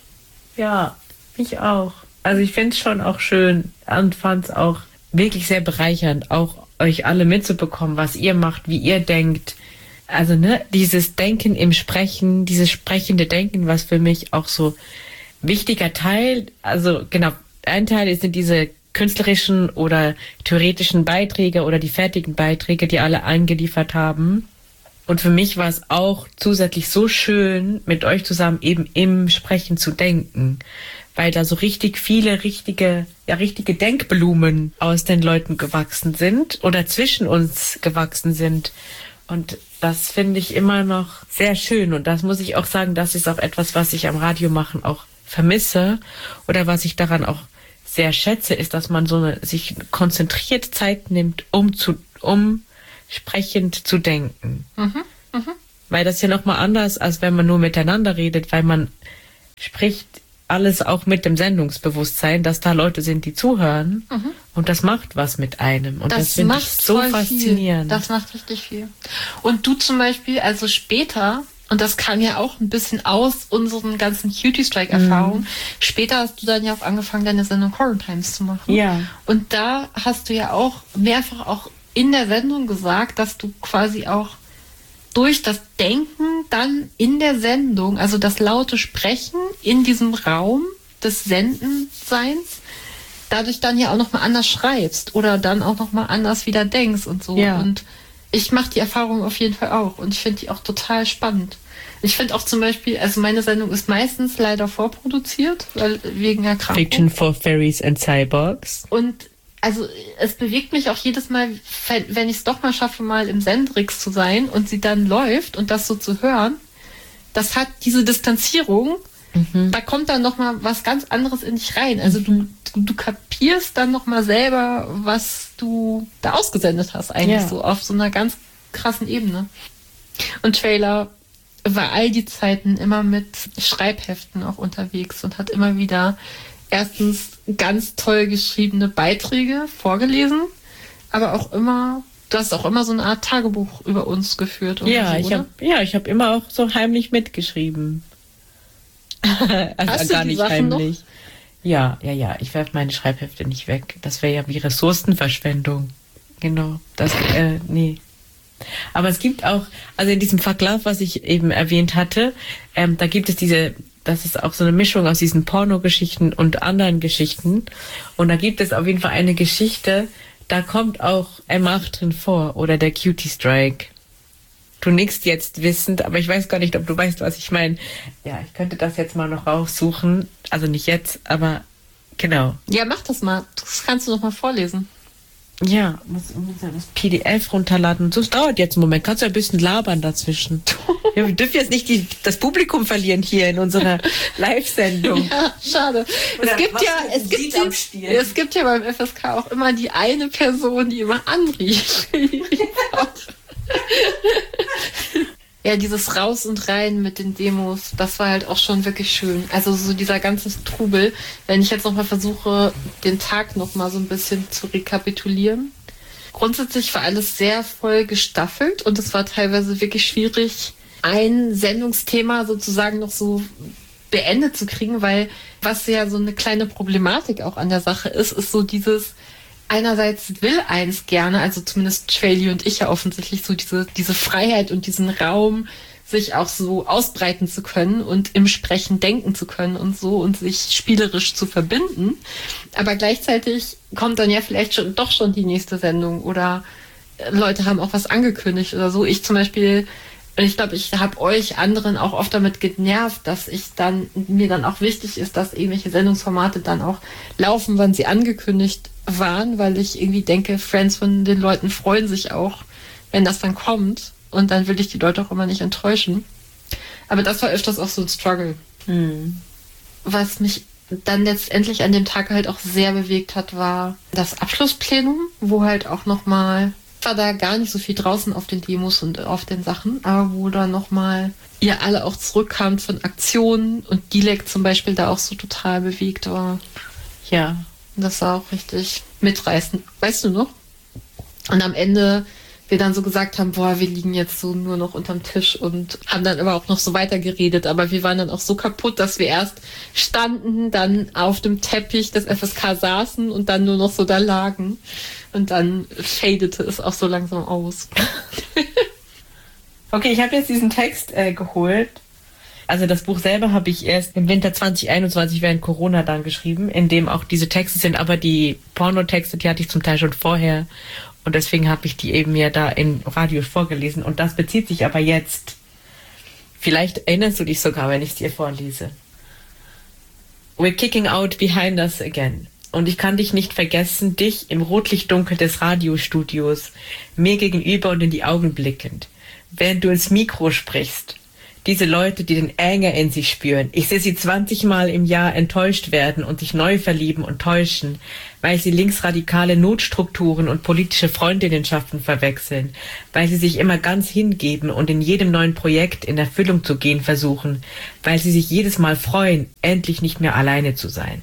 Ja, mich auch. Also ich finde es schon auch schön und fand es auch wirklich sehr bereichernd, auch euch alle mitzubekommen, was ihr macht, wie ihr denkt. Also ne, dieses Denken im Sprechen, dieses sprechende Denken, was für mich auch so wichtiger Teil, also genau, ein Teil sind diese künstlerischen oder theoretischen Beiträge oder die fertigen Beiträge, die alle eingeliefert haben. Und für mich war es auch zusätzlich so schön, mit euch zusammen eben im Sprechen zu denken, weil da so richtig viele richtige, ja, richtige Denkblumen aus den Leuten gewachsen sind oder zwischen uns gewachsen sind. Und das finde ich immer noch sehr schön. Und das muss ich auch sagen, das ist auch etwas, was ich am Radio machen auch vermisse oder was ich daran auch sehr schätze, ist, dass man so eine, sich konzentriert Zeit nimmt, um zu, um sprechend zu denken. Mhm, mh. Weil das ist ja nochmal anders, als wenn man nur miteinander redet, weil man spricht alles auch mit dem Sendungsbewusstsein, dass da Leute sind, die zuhören. Mhm. Und das macht was mit einem. Und das, Das finde ich macht so voll faszinierend. Viel. Das macht richtig viel. Und du zum Beispiel, also später, und das kam ja auch ein bisschen aus unseren ganzen Cutie Strike-Erfahrungen, mhm. später hast du dann ja auch angefangen, deine Sendung Quarantines zu machen. Ja. Und da hast du ja auch mehrfach auch in der Sendung gesagt, dass du quasi auch durch das Denken dann in der Sendung, also das laute Sprechen in diesem Raum des Sendenseins, dadurch dann ja auch nochmal anders schreibst oder dann auch nochmal anders wieder denkst und so. Ja. Und ich mache die Erfahrung auf jeden Fall auch und ich finde die auch total spannend. Ich finde auch zum Beispiel, also meine Sendung ist meistens leider vorproduziert, weil wegen Erkrankung. Fiction for Fairies and Cyborgs. Und also es bewegt mich auch jedes Mal, wenn ich es doch mal schaffe, mal im Sendrix zu sein und sie dann läuft und das so zu hören, das hat diese Distanzierung, mhm. da kommt dann nochmal was ganz anderes in dich rein. Also du, du, du kapierst dann nochmal selber, was du da ausgesendet hast eigentlich, ja. So auf so einer ganz krassen Ebene. Und Trailer war all die Zeiten immer mit Schreibheften auch unterwegs und hat immer wieder erstens ganz toll geschriebene Beiträge vorgelesen, aber auch immer, du hast auch immer so eine Art Tagebuch über uns geführt. Oder Ja, so, ich habe ja, ich habe immer auch so heimlich mitgeschrieben. Also hast gar du die nicht Sachen heimlich. Noch? Ja, ja, ja. Ich werfe meine Schreibhefte nicht weg. Das wäre ja wie Ressourcenverschwendung. Genau. Das, äh, nee. Aber es gibt auch, also in diesem Vergleich, was ich eben erwähnt hatte, ähm, da gibt es diese, das ist auch so eine Mischung aus diesen Pornogeschichten und anderen Geschichten. Und da gibt es auf jeden Fall eine Geschichte, da kommt auch M acht drin vor oder der Cutie Strike. Du nickst jetzt wissend, aber ich weiß gar nicht, ob du weißt, was ich meine. Ja, ich könnte das jetzt mal noch raussuchen. Also nicht jetzt, aber genau. Ja, mach das mal. Das kannst du noch mal vorlesen. Ja, muss, muss ja das P D F runterladen und so. Es dauert jetzt einen Moment. Kannst du ein bisschen labern dazwischen? Ja, wir dürfen jetzt nicht die, das Publikum verlieren hier in unserer Live-Sendung. Ja, schade. Oder Es gibt was ja, für ein es gibt, Lied die, abspielen? es gibt ja beim F S K auch immer die eine Person, die immer anrief. Ja, dieses Raus und Rein mit den Demos, das war halt auch schon wirklich schön. Also so dieser ganze Trubel, wenn ich jetzt nochmal versuche, den Tag nochmal so ein bisschen zu rekapitulieren. Grundsätzlich war alles sehr voll gestaffelt und es war teilweise wirklich schwierig, ein Sendungsthema sozusagen noch so beendet zu kriegen, weil was ja so eine kleine Problematik auch an der Sache ist, ist so dieses, einerseits will eins gerne, also zumindest Traily und ich ja offensichtlich so diese, diese Freiheit und diesen Raum, sich auch so ausbreiten zu können und im Sprechen denken zu können und so und sich spielerisch zu verbinden. Aber gleichzeitig kommt dann ja vielleicht schon, doch schon die nächste Sendung oder Leute haben auch was angekündigt oder so. Ich zum Beispiel, und ich glaube, ich habe euch anderen auch oft damit genervt, dass ich dann, mir dann auch wichtig ist, dass irgendwelche Sendungsformate dann auch laufen, wann sie angekündigt waren, weil ich irgendwie denke, Friends von den Leuten freuen sich auch, wenn das dann kommt. Und dann will ich die Leute auch immer nicht enttäuschen. Aber das war öfters auch so ein Struggle. Hm. Was mich dann letztendlich an dem Tag halt auch sehr bewegt hat, war das Abschlussplenum, wo halt auch nochmal, war da gar nicht so viel draußen auf den Demos und auf den Sachen, aber wo dann nochmal ihr alle auch zurückkamt von Aktionen und Dilek zum Beispiel da auch so total bewegt war. Ja. Das war auch richtig mitreißend. Weißt du noch? Und am Ende wir dann so gesagt haben, boah, wir liegen jetzt so nur noch unterm Tisch und haben dann aber auch noch so weitergeredet. Aber wir waren dann auch so kaputt, dass wir erst standen, dann auf dem Teppich des F S K saßen und dann nur noch so da lagen. Und dann fadete es auch so langsam aus. Okay, ich habe jetzt diesen Text äh, geholt. Also das Buch selber habe ich erst im Winter zwanzig einundzwanzig während Corona dann geschrieben, in dem auch diese Texte sind, aber die Pornotexte, die hatte ich zum Teil schon vorher. Und deswegen habe ich die eben ja da im Radio vorgelesen. Und das bezieht sich aber jetzt. Vielleicht erinnerst du dich sogar, wenn ich es dir vorlese. We're kicking out behind us again. Und ich kann dich nicht vergessen, dich im Rotlichtdunkel des Radiostudios, mir gegenüber und in die Augen blickend, während du ins Mikro sprichst. Diese Leute, die den Ärger in sich spüren. Ich sehe sie zwanzig Mal im Jahr enttäuscht werden und sich neu verlieben und täuschen, weil sie linksradikale Notstrukturen und politische Freundinnenschaften verwechseln, weil sie sich immer ganz hingeben und in jedem neuen Projekt in Erfüllung zu gehen versuchen, weil sie sich jedes Mal freuen, endlich nicht mehr alleine zu sein.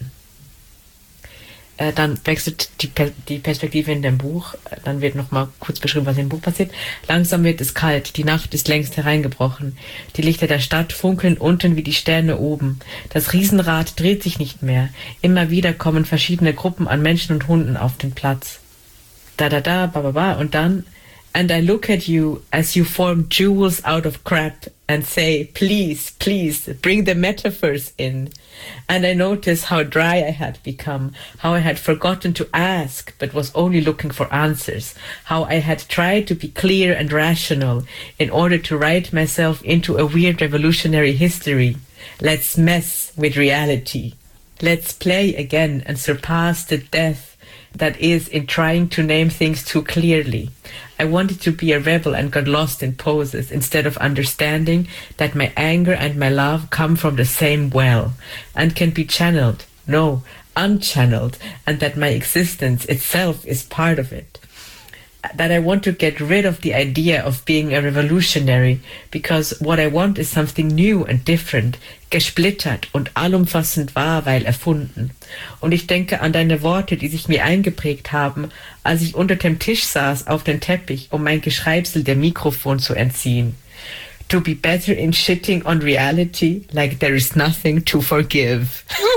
Äh, dann wechselt die, per- die Perspektive in dem Buch. Dann wird nochmal kurz beschrieben, was im Buch passiert. Langsam wird es kalt. Die Nacht ist längst hereingebrochen. Die Lichter der Stadt funkeln unten wie die Sterne oben. Das Riesenrad dreht sich nicht mehr. Immer wieder kommen verschiedene Gruppen an Menschen und Hunden auf den Platz. Da, da, da, ba, ba, ba. Und dann... And I look at you as you form jewels out of crap and say, please, please, bring the metaphors in. And I notice how dry I had become, how I had forgotten to ask, but was only looking for answers, how I had tried to be clear and rational in order to write myself into a weird revolutionary history. Let's mess with reality. Let's play again and surpass the death that is in trying to name things too clearly. I wanted to be a rebel and got lost in poses instead of understanding that my anger and my love come from the same well and can be channeled, no, unchanneled, and that my existence itself is part of it. That I want to get rid of the idea of being a revolutionary, because what I want is something new and different, gesplittert und allumfassend wahr, weil erfunden. Und ich denke an deine Worte, die sich mir eingeprägt haben, als ich unter dem Tisch saß auf dem Teppich, um mein Geschreibsel dem Mikrofon zu entziehen. To be better in shitting on reality, like there is nothing to forgive.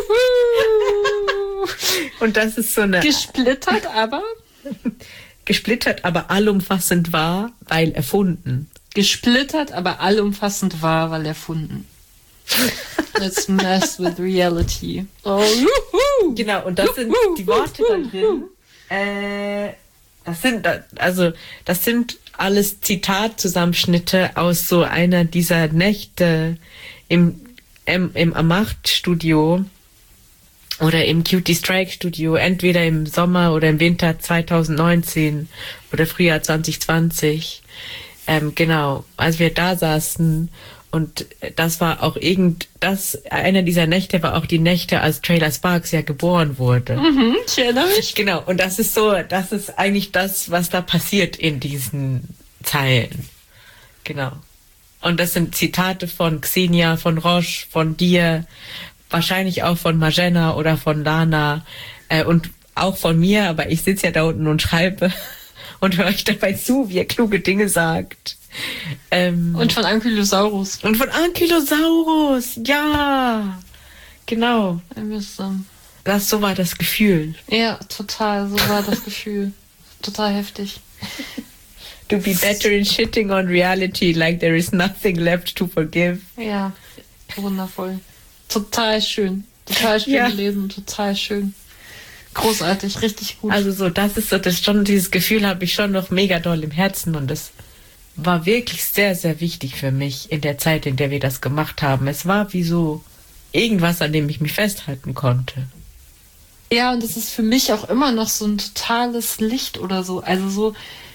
Und das ist so eine... Gesplittert aber... Gesplittert, aber allumfassend wahr, weil erfunden. Gesplittert, aber allumfassend wahr, weil erfunden. Let's mess with reality. Oh, juhu. Genau, und das sind die Worte da drin. Äh, Das sind, also, das sind alles Zitatzusammenschnitte aus so einer dieser Nächte im, im, im Amacht-Studio oder im Cutie Strike Studio, entweder im Sommer oder im Winter zwanzig neunzehn oder Frühjahr zwanzig zwanzig. Ähm, genau, als wir da saßen. Und das war auch irgend, das, einer dieser Nächte war auch die Nächte, als Trailer Sparks ja geboren wurde. Mhm, ich erinnere mich. Genau. Und das ist so, das ist eigentlich das, was da passiert in diesen Zeilen. Genau. Und das sind Zitate von Xenia, von Roche, von dir, wahrscheinlich auch von Magena oder von Lana, äh, und auch von mir, aber ich sitze ja da unten und schreibe und höre euch dabei zu, wie ihr kluge Dinge sagt. Ähm, und von Ankylosaurus. Und von Ankylosaurus, ja. Genau. Das, so war das Gefühl. Ja, total, so war das Gefühl. Total heftig. To be better in shitting on reality, like there is nothing left to forgive. Ja, wundervoll. Total schön. Total schön ja. gelesen, total schön. Großartig, richtig gut. Also so, das ist so, das schon, dieses Gefühl habe ich schon noch mega doll im Herzen und das war wirklich sehr, sehr wichtig für mich in der Zeit, in der wir das gemacht haben. Es war wie so irgendwas, an dem ich mich festhalten konnte. Ja, und es ist für mich auch immer noch so ein totales Licht oder so. Also so,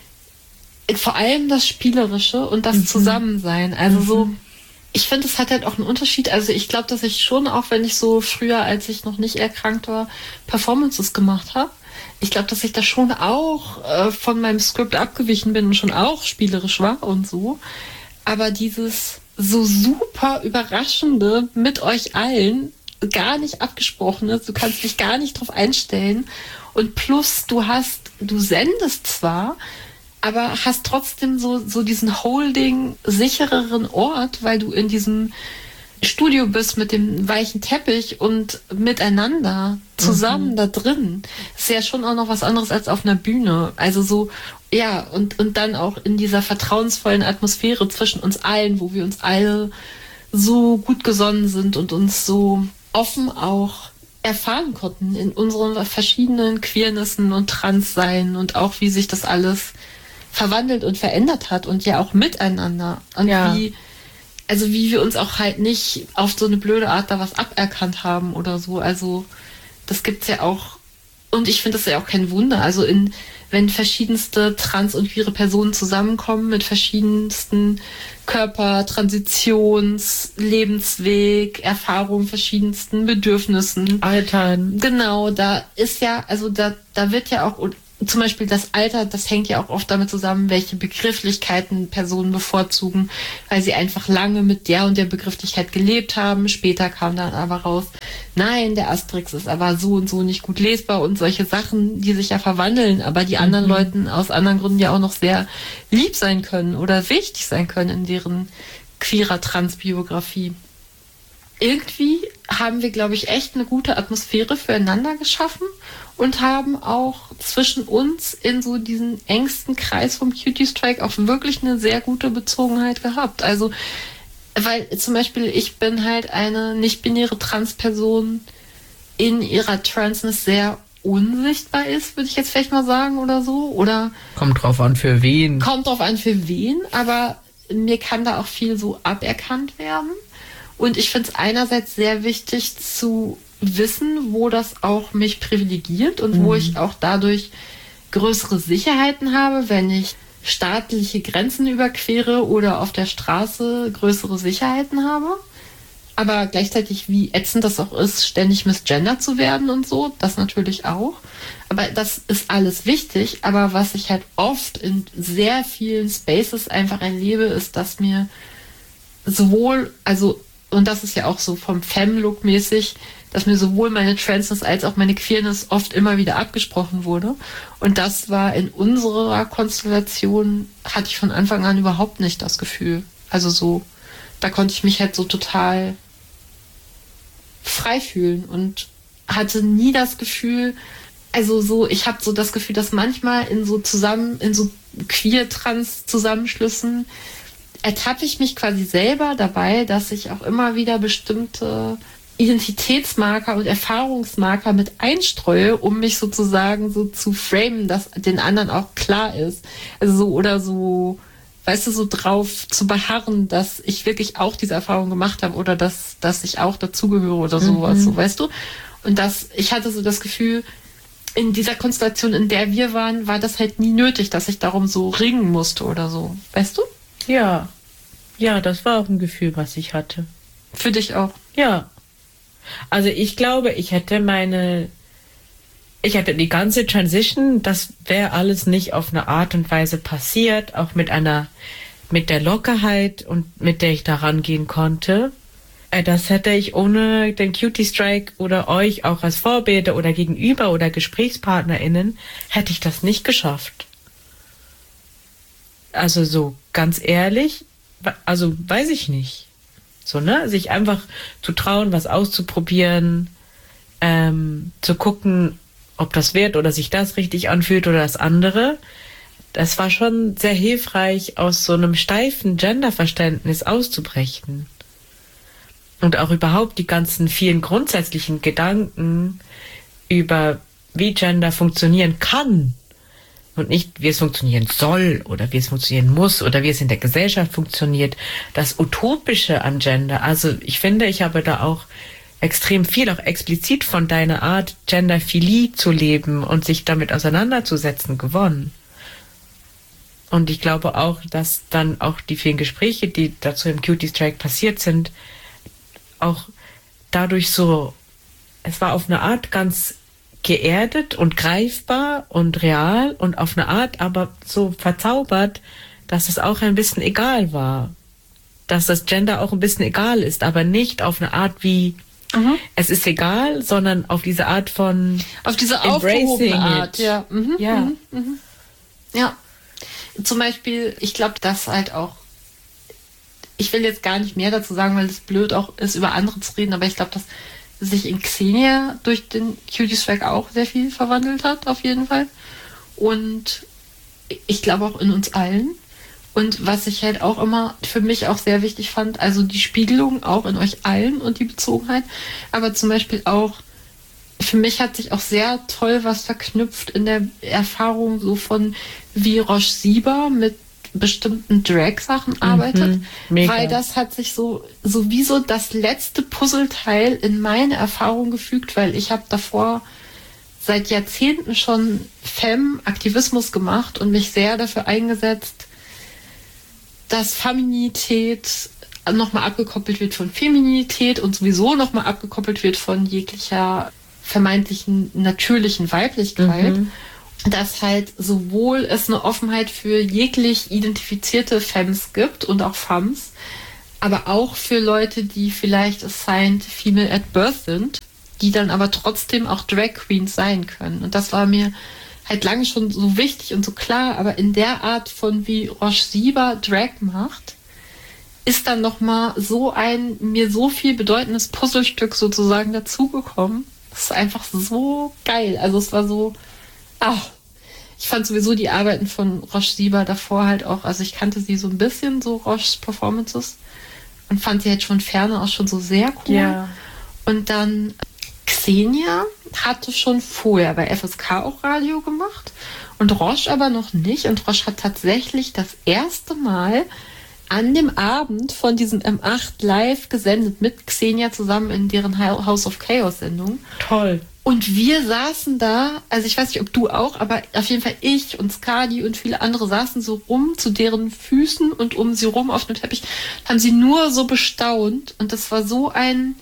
vor allem das Spielerische und das mhm. Zusammensein. Also mhm. so, ich finde, es hat halt auch einen Unterschied. Also ich glaube, dass ich schon, auch wenn ich so früher, als ich noch nicht erkrankt war, Performances gemacht habe, ich glaube, dass ich da schon auch äh, von meinem Skript abgewichen bin und schon auch spielerisch war und so. Aber dieses so super Überraschende mit euch allen, gar nicht abgesprochene, du kannst dich gar nicht drauf einstellen. Und plus, du hast, du sendest zwar, aber hast trotzdem so, so diesen holding, sichereren Ort, weil du in diesem Studio bist mit dem weichen Teppich und miteinander zusammen mhm. da drin. Ist ja schon auch noch was anderes als auf einer Bühne. Also so, ja, und, und dann auch in dieser vertrauensvollen Atmosphäre zwischen uns allen, wo wir uns alle so gut gesonnen sind und uns so offen auch erfahren konnten in unseren verschiedenen Queernessen und Transsein und auch wie sich das alles verwandelt und verändert hat und ja auch miteinander. Und ja. wie Also wie wir uns auch halt nicht auf so eine blöde Art da was aberkannt haben oder so. Also das gibt's ja auch. Und ich finde das ja auch kein Wunder. Also in, wenn verschiedenste trans- und queere Personen zusammenkommen mit verschiedensten Körper-, Transitions-, Lebensweg, Erfahrungen, verschiedensten Bedürfnissen. Altern. Genau, da ist ja, also da, da wird ja auch, zum Beispiel das Alter, das hängt ja auch oft damit zusammen, welche Begrifflichkeiten Personen bevorzugen, weil sie einfach lange mit der und der Begrifflichkeit gelebt haben. Später kam dann aber raus, nein, der Asterix ist aber so und so nicht gut lesbar und solche Sachen, die sich ja verwandeln, aber die anderen mhm. Leuten aus anderen Gründen ja auch noch sehr lieb sein können oder wichtig sein können in deren queerer Transbiografie. Irgendwie haben wir, glaube ich, echt eine gute Atmosphäre füreinander geschaffen und haben auch zwischen uns in so diesen engsten Kreis vom Cutie Strike auch wirklich eine sehr gute Bezogenheit gehabt. Also, weil zum Beispiel ich bin halt eine nicht-binäre Transperson in ihrer Transness sehr unsichtbar ist, würde ich jetzt vielleicht mal sagen oder so. Oder kommt drauf an, für wen. Kommt drauf an, für wen, aber mir kann da auch viel so aberkannt werden. Und ich finde es einerseits sehr wichtig zu wissen, wo das auch mich privilegiert und mhm. wo ich auch dadurch größere Sicherheiten habe, wenn ich staatliche Grenzen überquere oder auf der Straße größere Sicherheiten habe. Aber gleichzeitig, wie ätzend das auch ist, ständig misgendert zu werden und so, das natürlich auch. Aber das ist alles wichtig. Aber was ich halt oft in sehr vielen Spaces einfach erlebe, ist, dass mir sowohl, also und das ist ja auch so vom Femme-Look mäßig, dass mir sowohl meine Transness als auch meine Queerness oft immer wieder abgesprochen wurde. Und das war in unserer Konstellation, hatte ich von Anfang an überhaupt nicht das Gefühl. Also so, da konnte ich mich halt so total frei fühlen und hatte nie das Gefühl, also so, ich habe so das Gefühl, dass manchmal in so zusammen, in so Queer-Trans-Zusammenschlüssen ertappe ich mich quasi selber dabei, dass ich auch immer wieder bestimmte Identitätsmarker und Erfahrungsmarker mit einstreue, um mich sozusagen so zu framen, dass den anderen auch klar ist. Also so oder so, weißt du, so drauf zu beharren, dass ich wirklich auch diese Erfahrung gemacht habe oder dass, dass ich auch dazugehöre oder sowas, mhm. so, weißt du? Und das, ich hatte so das Gefühl, in dieser Konstellation, in der wir waren, war das halt nie nötig, dass ich darum so ringen musste oder so, weißt du? Ja, ja, das war auch ein Gefühl, was ich hatte. Für dich auch? Ja. Also ich glaube, ich hätte meine, ich hätte die ganze Transition, das wäre alles nicht auf eine Art und Weise passiert, auch mit einer, mit der Lockerheit und mit der ich da rangehen konnte. Das hätte ich ohne den Cutie Strike oder euch auch als Vorbilder oder Gegenüber oder GesprächspartnerInnen, hätte ich das nicht geschafft. Also so ganz ehrlich, also weiß ich nicht. So, ne? Sich einfach zu trauen, was auszuprobieren, ähm, zu gucken, ob das wird oder sich das richtig anfühlt oder das andere. Das war schon sehr hilfreich, aus so einem steifen Genderverständnis auszubrechen. Und auch überhaupt die ganzen vielen grundsätzlichen Gedanken über, wie Gender funktionieren kann. Und nicht, wie es funktionieren soll oder wie es funktionieren muss oder wie es in der Gesellschaft funktioniert. Das Utopische an Gender. Also ich finde, ich habe da auch extrem viel, auch explizit von deiner Art, Genderphilie zu leben und sich damit auseinanderzusetzen, gewonnen. Und ich glaube auch, dass dann auch die vielen Gespräche, die dazu im Cutie Strike passiert sind, auch dadurch so, es war auf eine Art ganz geerdet und greifbar und real und auf eine Art aber so verzaubert, dass es auch ein bisschen egal war. Dass das Gender auch ein bisschen egal ist, aber nicht auf eine Art wie, mhm. es ist egal, sondern auf diese Art von auf diese aufgehobene Art, it. ja. Mhm, ja. Mhm, mhm. Ja. Zum Beispiel, ich glaube, dass halt auch, ich will jetzt gar nicht mehr dazu sagen, weil es blöd auch ist, über andere zu reden, aber ich glaube, dass sich in Xenia durch den Cutie Strike auch sehr viel verwandelt hat, auf jeden Fall. Und ich glaube auch in uns allen. Und was ich halt auch immer für mich auch sehr wichtig fand, also die Spiegelung auch in euch allen und die Bezogenheit, aber zum Beispiel auch, für mich hat sich auch sehr toll was verknüpft in der Erfahrung so von, wie Roche Sieber mit bestimmten Drag-Sachen arbeitet, mhm, weil das hat sich so sowieso das letzte Puzzleteil in meine Erfahrung gefügt, weil ich habe davor seit Jahrzehnten schon Femme-Aktivismus gemacht und mich sehr dafür eingesetzt, dass Femininität nochmal abgekoppelt wird von Feminität und sowieso nochmal abgekoppelt wird von jeglicher vermeintlichen natürlichen Weiblichkeit. Mhm. Dass halt sowohl es eine Offenheit für jeglich identifizierte Femmes gibt und auch Femmes, aber auch für Leute, die vielleicht assigned female at birth sind, die dann aber trotzdem auch Drag Queens sein können. Und das war mir halt lange schon so wichtig und so klar, aber in der Art von, wie Roche Sieber Drag macht, ist dann nochmal so ein mir so viel bedeutendes Puzzlestück sozusagen dazugekommen. Das ist einfach so geil. Also es war so, ach, ich fand sowieso die Arbeiten von Roche Sieber davor halt auch, also ich kannte sie so ein bisschen, so Roches Performances, und fand sie halt schon ferne auch schon so sehr cool. Ja. Und dann Xenia hatte schon vorher bei F S K auch Radio gemacht und Roche aber noch nicht. Und Roche hat tatsächlich das erste Mal an dem Abend von diesem M acht live gesendet mit Xenia zusammen in deren House of Chaos Sendung. Toll. Und wir saßen da, also ich weiß nicht, ob du auch, aber auf jeden Fall ich und Skadi und viele andere saßen so rum zu deren Füßen und um sie rum auf dem Teppich, haben sie nur so bestaunt. Und das war so ein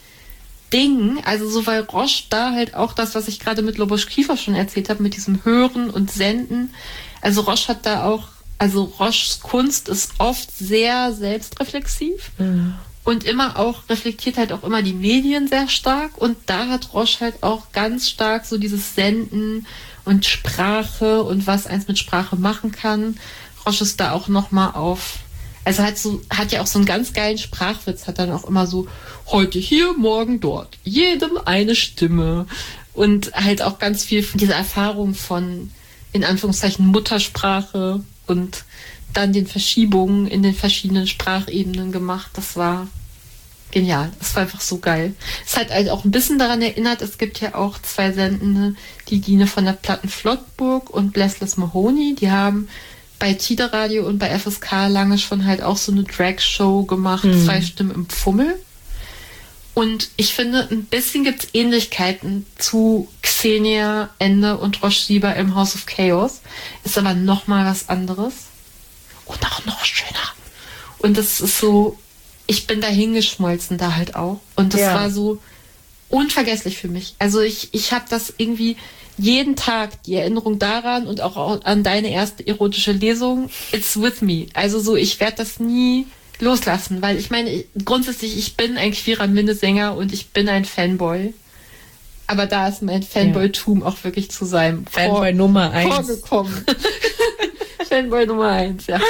Ding, also so, weil Roche da halt auch das, was ich gerade mit Lobosch Kiefer schon erzählt habe, mit diesem Hören und Senden. Also Roche hat da auch, also Roches Kunst ist oft sehr selbstreflexiv. Mhm. Und immer auch, reflektiert halt auch immer die Medien sehr stark. Und da hat Roche halt auch ganz stark so dieses Senden und Sprache und was eins mit Sprache machen kann. Roche ist da auch nochmal auf, also hat so, hat ja auch so einen ganz geilen Sprachwitz, hat dann auch immer so, heute hier, morgen dort, jedem eine Stimme. Und halt auch ganz viel von dieser Erfahrung von, in Anführungszeichen, Muttersprache und dann den Verschiebungen in den verschiedenen Sprachebenen gemacht. Das war genial. Das war einfach so geil. Es hat halt auch ein bisschen daran erinnert, es gibt ja auch zwei Sendende, die Gine von der Plattenflottburg und Blessless Mahoney, die haben bei Tide Radio und bei F S K lange schon halt auch so eine Drag-Show gemacht, mhm. zwei Stimmen im Pfummel. Und ich finde, ein bisschen gibt es Ähnlichkeiten zu Xenia Ende und Roche Sieber im House of Chaos. Ist aber nochmal was anderes. Und auch noch schöner. Und das ist so, ich bin da hingeschmolzen da halt auch. Und das ja. war so unvergesslich für mich. Also ich, ich habe das irgendwie jeden Tag, die Erinnerung daran und auch an deine erste erotische Lesung, it's with me. Also so, ich werde das nie loslassen, weil ich meine, grundsätzlich, ich bin ein queerer Minnesänger und ich bin ein Fanboy. Aber da ist mein Fanboy-Tum ja. auch wirklich zu seinem Fanboy vor, Nummer eins vorgekommen. Fanboy Nummer eins, ja.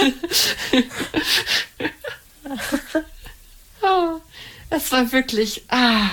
Oh, das war wirklich, ah.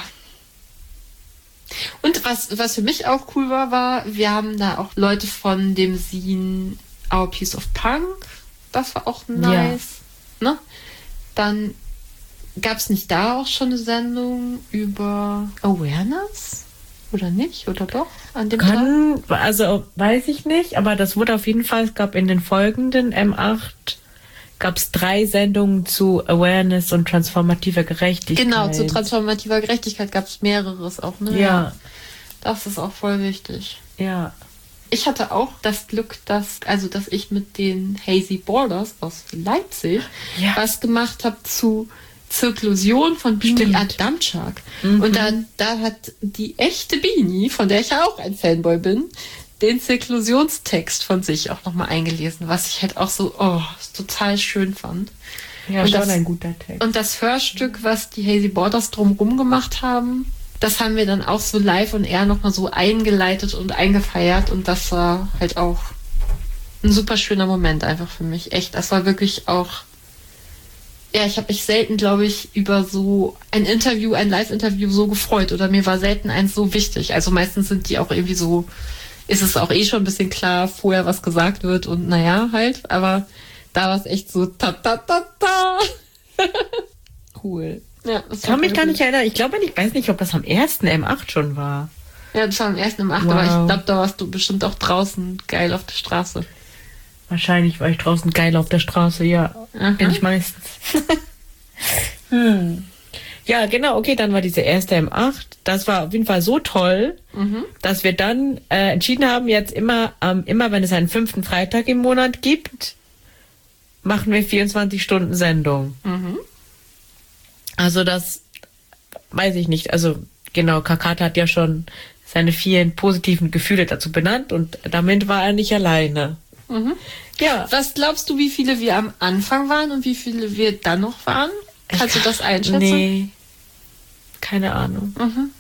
Und was, was für mich auch cool war, war, wir haben da auch Leute von dem Scene Our Piece of Punk. Das war auch nice. Ja. Ne? Dann gab es nicht da auch schon eine Sendung über Awareness? Oder nicht? Oder doch? An dem Kann, Tag? Also weiß ich nicht, aber das wurde auf jeden Fall, es gab in den folgenden M acht gab es drei Sendungen zu Awareness und transformativer Gerechtigkeit. Genau, zu transformativer Gerechtigkeit gab es mehreres auch, ne? Ja. Das ist auch voll wichtig. Ja. Ich hatte auch das Glück, dass, also, dass ich mit den Hazy Borders aus Leipzig ja. was gemacht habe zu Zirklusion von Bini Adamczak. Mhm. Und da, da hat die echte Bini, von der ich ja auch ein Fanboy bin, den Zirklusionstext von sich auch nochmal eingelesen, was ich halt auch so, oh, total schön fand. Ja, und schon das, ein guter Text. Und das Hörstück, was die Hazy Borders drumherum gemacht haben, das haben wir dann auch so live und air nochmal so eingeleitet und eingefeiert und das war halt auch ein super schöner Moment einfach für mich. Echt, das war wirklich auch, ja, ich habe mich selten, glaube ich, über so ein Interview, ein Live-Interview so gefreut oder mir war selten eins so wichtig. Also meistens sind die auch irgendwie so, ist es auch eh schon ein bisschen klar, vorher was gesagt wird und naja, halt, aber da war es echt so ta ta ta ta. Cool. Ja, das kann mich gar nicht erinnern. Ich glaube, ich weiß nicht, ob das am ersten M acht schon war. Ja, das war am ersten M acht, wow. Aber ich glaube, da warst du bestimmt auch draußen geil auf der Straße. Wahrscheinlich war ich draußen geil auf der Straße, ja. Aha. Bin ich meistens. hm. Ja, genau, okay, dann war diese erste M acht. Das war auf jeden Fall so toll, mhm. dass wir dann äh, entschieden haben, jetzt immer, ähm, immer wenn es einen fünften Freitag im Monat gibt, machen wir vierundzwanzig Stunden Sendung. Mhm. Also das weiß ich nicht. Also genau, Kakata hat ja schon seine vielen positiven Gefühle dazu benannt und damit war er nicht alleine. Mhm. Ja. Was glaubst du, wie viele wir am Anfang waren und wie viele wir dann noch waren? Kannst ich, du das einschätzen? Nee, keine Ahnung. Mhm.